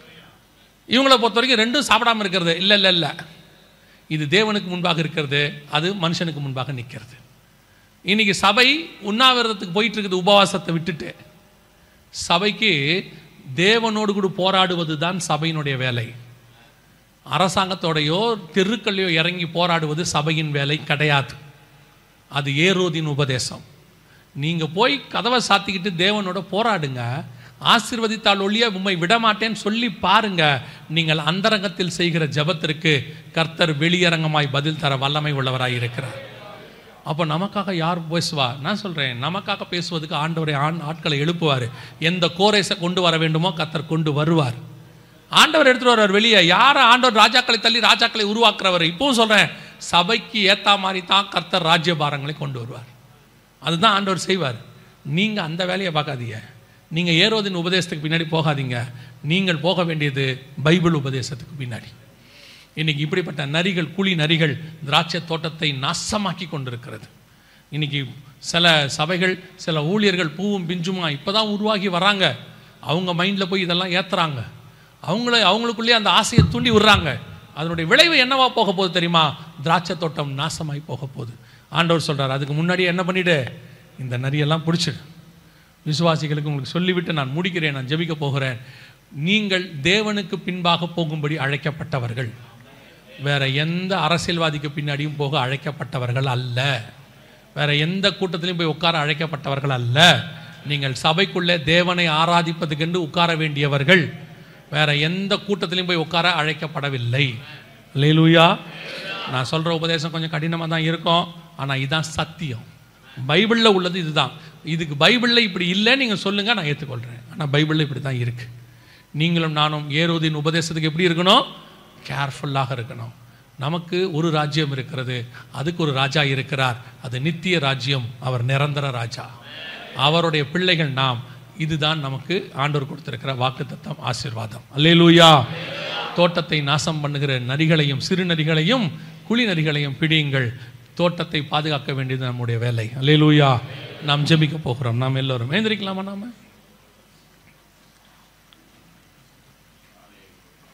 இவங்களை பொறுத்த வரைக்கும் ரெண்டும் சாப்பிடாமல் இருக்கிறது. இல்லை இல்லை இல்லை, இது தேவனுக்கு முன்பாக இருக்கிறது, அது மனுஷனுக்கு முன்பாக நிற்கிறது. இன்றைக்கி சபை உண்ணாவிரதத்துக்கு போயிட்டு இருக்குது. உபவாசத்தை விட்டுட்டு சபைக்கு தேவனோடு கூட போராடுவது தான் சபையினுடைய வேலை. அரசாங்கத்தோடையோ தெருக்கள்லையோ இறங்கி போராடுவது சபையின் வேலை கிடையாது. அது ஏரோதின் உபதேசம். நீங்கள் போய் கதவை சாத்திக்கிட்டு தேவனோட போராடுங்க. ஆசீர்வதித்தால் ஒழிய உம்மை விடமாட்டேன்னு சொல்லி பாருங்க. நீங்கள் அந்தரங்கத்தில் செய்கிற ஜபத்திற்கு கர்த்தர் வெளியரங்கமாய் பதில் தர வல்லமை உள்ளவராய் இருக்கிறார். அப்போ நமக்காக யார் பேசுவா? நான் சொல்கிறேன், நமக்காக பேசுவதுக்கு ஆண்டவரை ஆட்களை எழுப்புவார். எந்த கோரேஸை கொண்டு வர வேண்டுமோ கர்த்தர் கொண்டு வருவார். ஆண்டவர் எடுத்துகிட்டு வருவார் வெளியே. யாரை ஆண்டவர் ராஜாக்களை தள்ளி ராஜாக்களை உருவாக்குறவர். இப்பவும் சொல்கிறேன், சபைக்கு ஏற்ற மாதிரி தான் கர்த்தர் ராஜ்யபாரங்களை கொண்டு வருவார். அதுதான் ஆண்டவர் செய்வார். நீங்கள் அந்த வேலையை பார்க்காதீங்க. நீங்கள் ஏரோதின் உபதேசத்துக்கு பின்னாடி போகாதீங்க. நீங்கள் போக வேண்டியது பைபிள் உபதேசத்துக்கு பின்னாடி. இன்றைக்கி இப்படிப்பட்ட நரிகள், குழி நரிகள் திராட்சை தோட்டத்தை நாசமாக்கி கொண்டிருக்கிறது. இன்றைக்கி சில சபைகள், சில ஊழியர்கள் பூவும் பிஞ்சுமா இப்போ தான் உருவாகி வராங்க. அவங்க மைண்டில் போய் இதெல்லாம் ஏற்றுறாங்க. அவங்களுக்குள்ளேயே அந்த ஆசையை தூண்டி விடுறாங்க. அதனுடைய விளைவு என்னவா போக போகுது தெரியுமா? திராட்சை தோட்டம் நாசமாகி போக போகுது. ஆண்டவர் சொல்கிறார், அதுக்கு முன்னாடியே என்ன பண்ணிவிடு, இந்த நரியெல்லாம் பிடிச்சிடு. விசுவாசிகளுக்கு உங்களுக்கு சொல்லிவிட்டு நான் முடிக்கிறேன், நான் ஜெபிக்க போகிறேன். நீங்கள் தேவனுக்கு பின்பாக போகும்படி அழைக்கப்பட்டவர்கள், வேற எந்த அரசியல்வாதிக்கு பின்னாடியும் போக அழைக்கப்பட்டவர்கள் அல்ல. வேற எந்த கூட்டத்திலையும் போய் உட்கார அழைக்கப்பட்டவர்கள் அல்ல. நீங்கள் சபைக்குள்ளே தேவனை ஆராதிப்பதுக்கென்று உட்கார வேண்டியவர்கள். வேற எந்த கூட்டத்திலையும் போய் உட்கார அழைக்கப்படவில்லை. அல்லேலூயா. நான் சொல்கிற உபதேசம் கொஞ்சம் கடினமாக தான் இருக்கும், ஆனால் இதுதான் சத்தியம். பைபிளில் உள்ளது இதுதான். இதுக்கு பைபிளில் இப்படி இல்லை நீங்கள் சொல்லுங்கள், நான் ஏற்றுக்கொள்கிறேன். ஆனால் பைபிளில் இப்படி தான் இருக்குது. நீங்களும் நானும் ஏரோதின் உபதேசத்துக்கு எப்படி இருக்கணும்? கேர்ஃபுல்லாக இருக்கணும். நமக்கு ஒரு ராஜ்யம் இருக்கிறது, அதுக்கு ஒரு ராஜா இருக்கிறார். அது நித்திய ராஜ்யம், அவர் நிரந்தர ராஜா. அவருடைய பிள்ளைகள் நாம். இதுதான் நமக்கு ஆண்டவர் கொடுத்திருக்கிற வாக்குத்தத்தம், ஆசீர்வாதம். அல்லேலூயா. தோட்டத்தை நாசம் பண்ணுகிற நரிகளையும் சிறு நரிகளையும் குழி நரிகளையும் பிடியுங்கள். தோட்டத்தை பாதுகாக்க வேண்டியது நம்முடைய வேலை. அல்லேலூயா. நாம் ஜெபிக்க போகிறோம். நாம் எல்லோரும் எழுந்திருக்கலாமா? நாம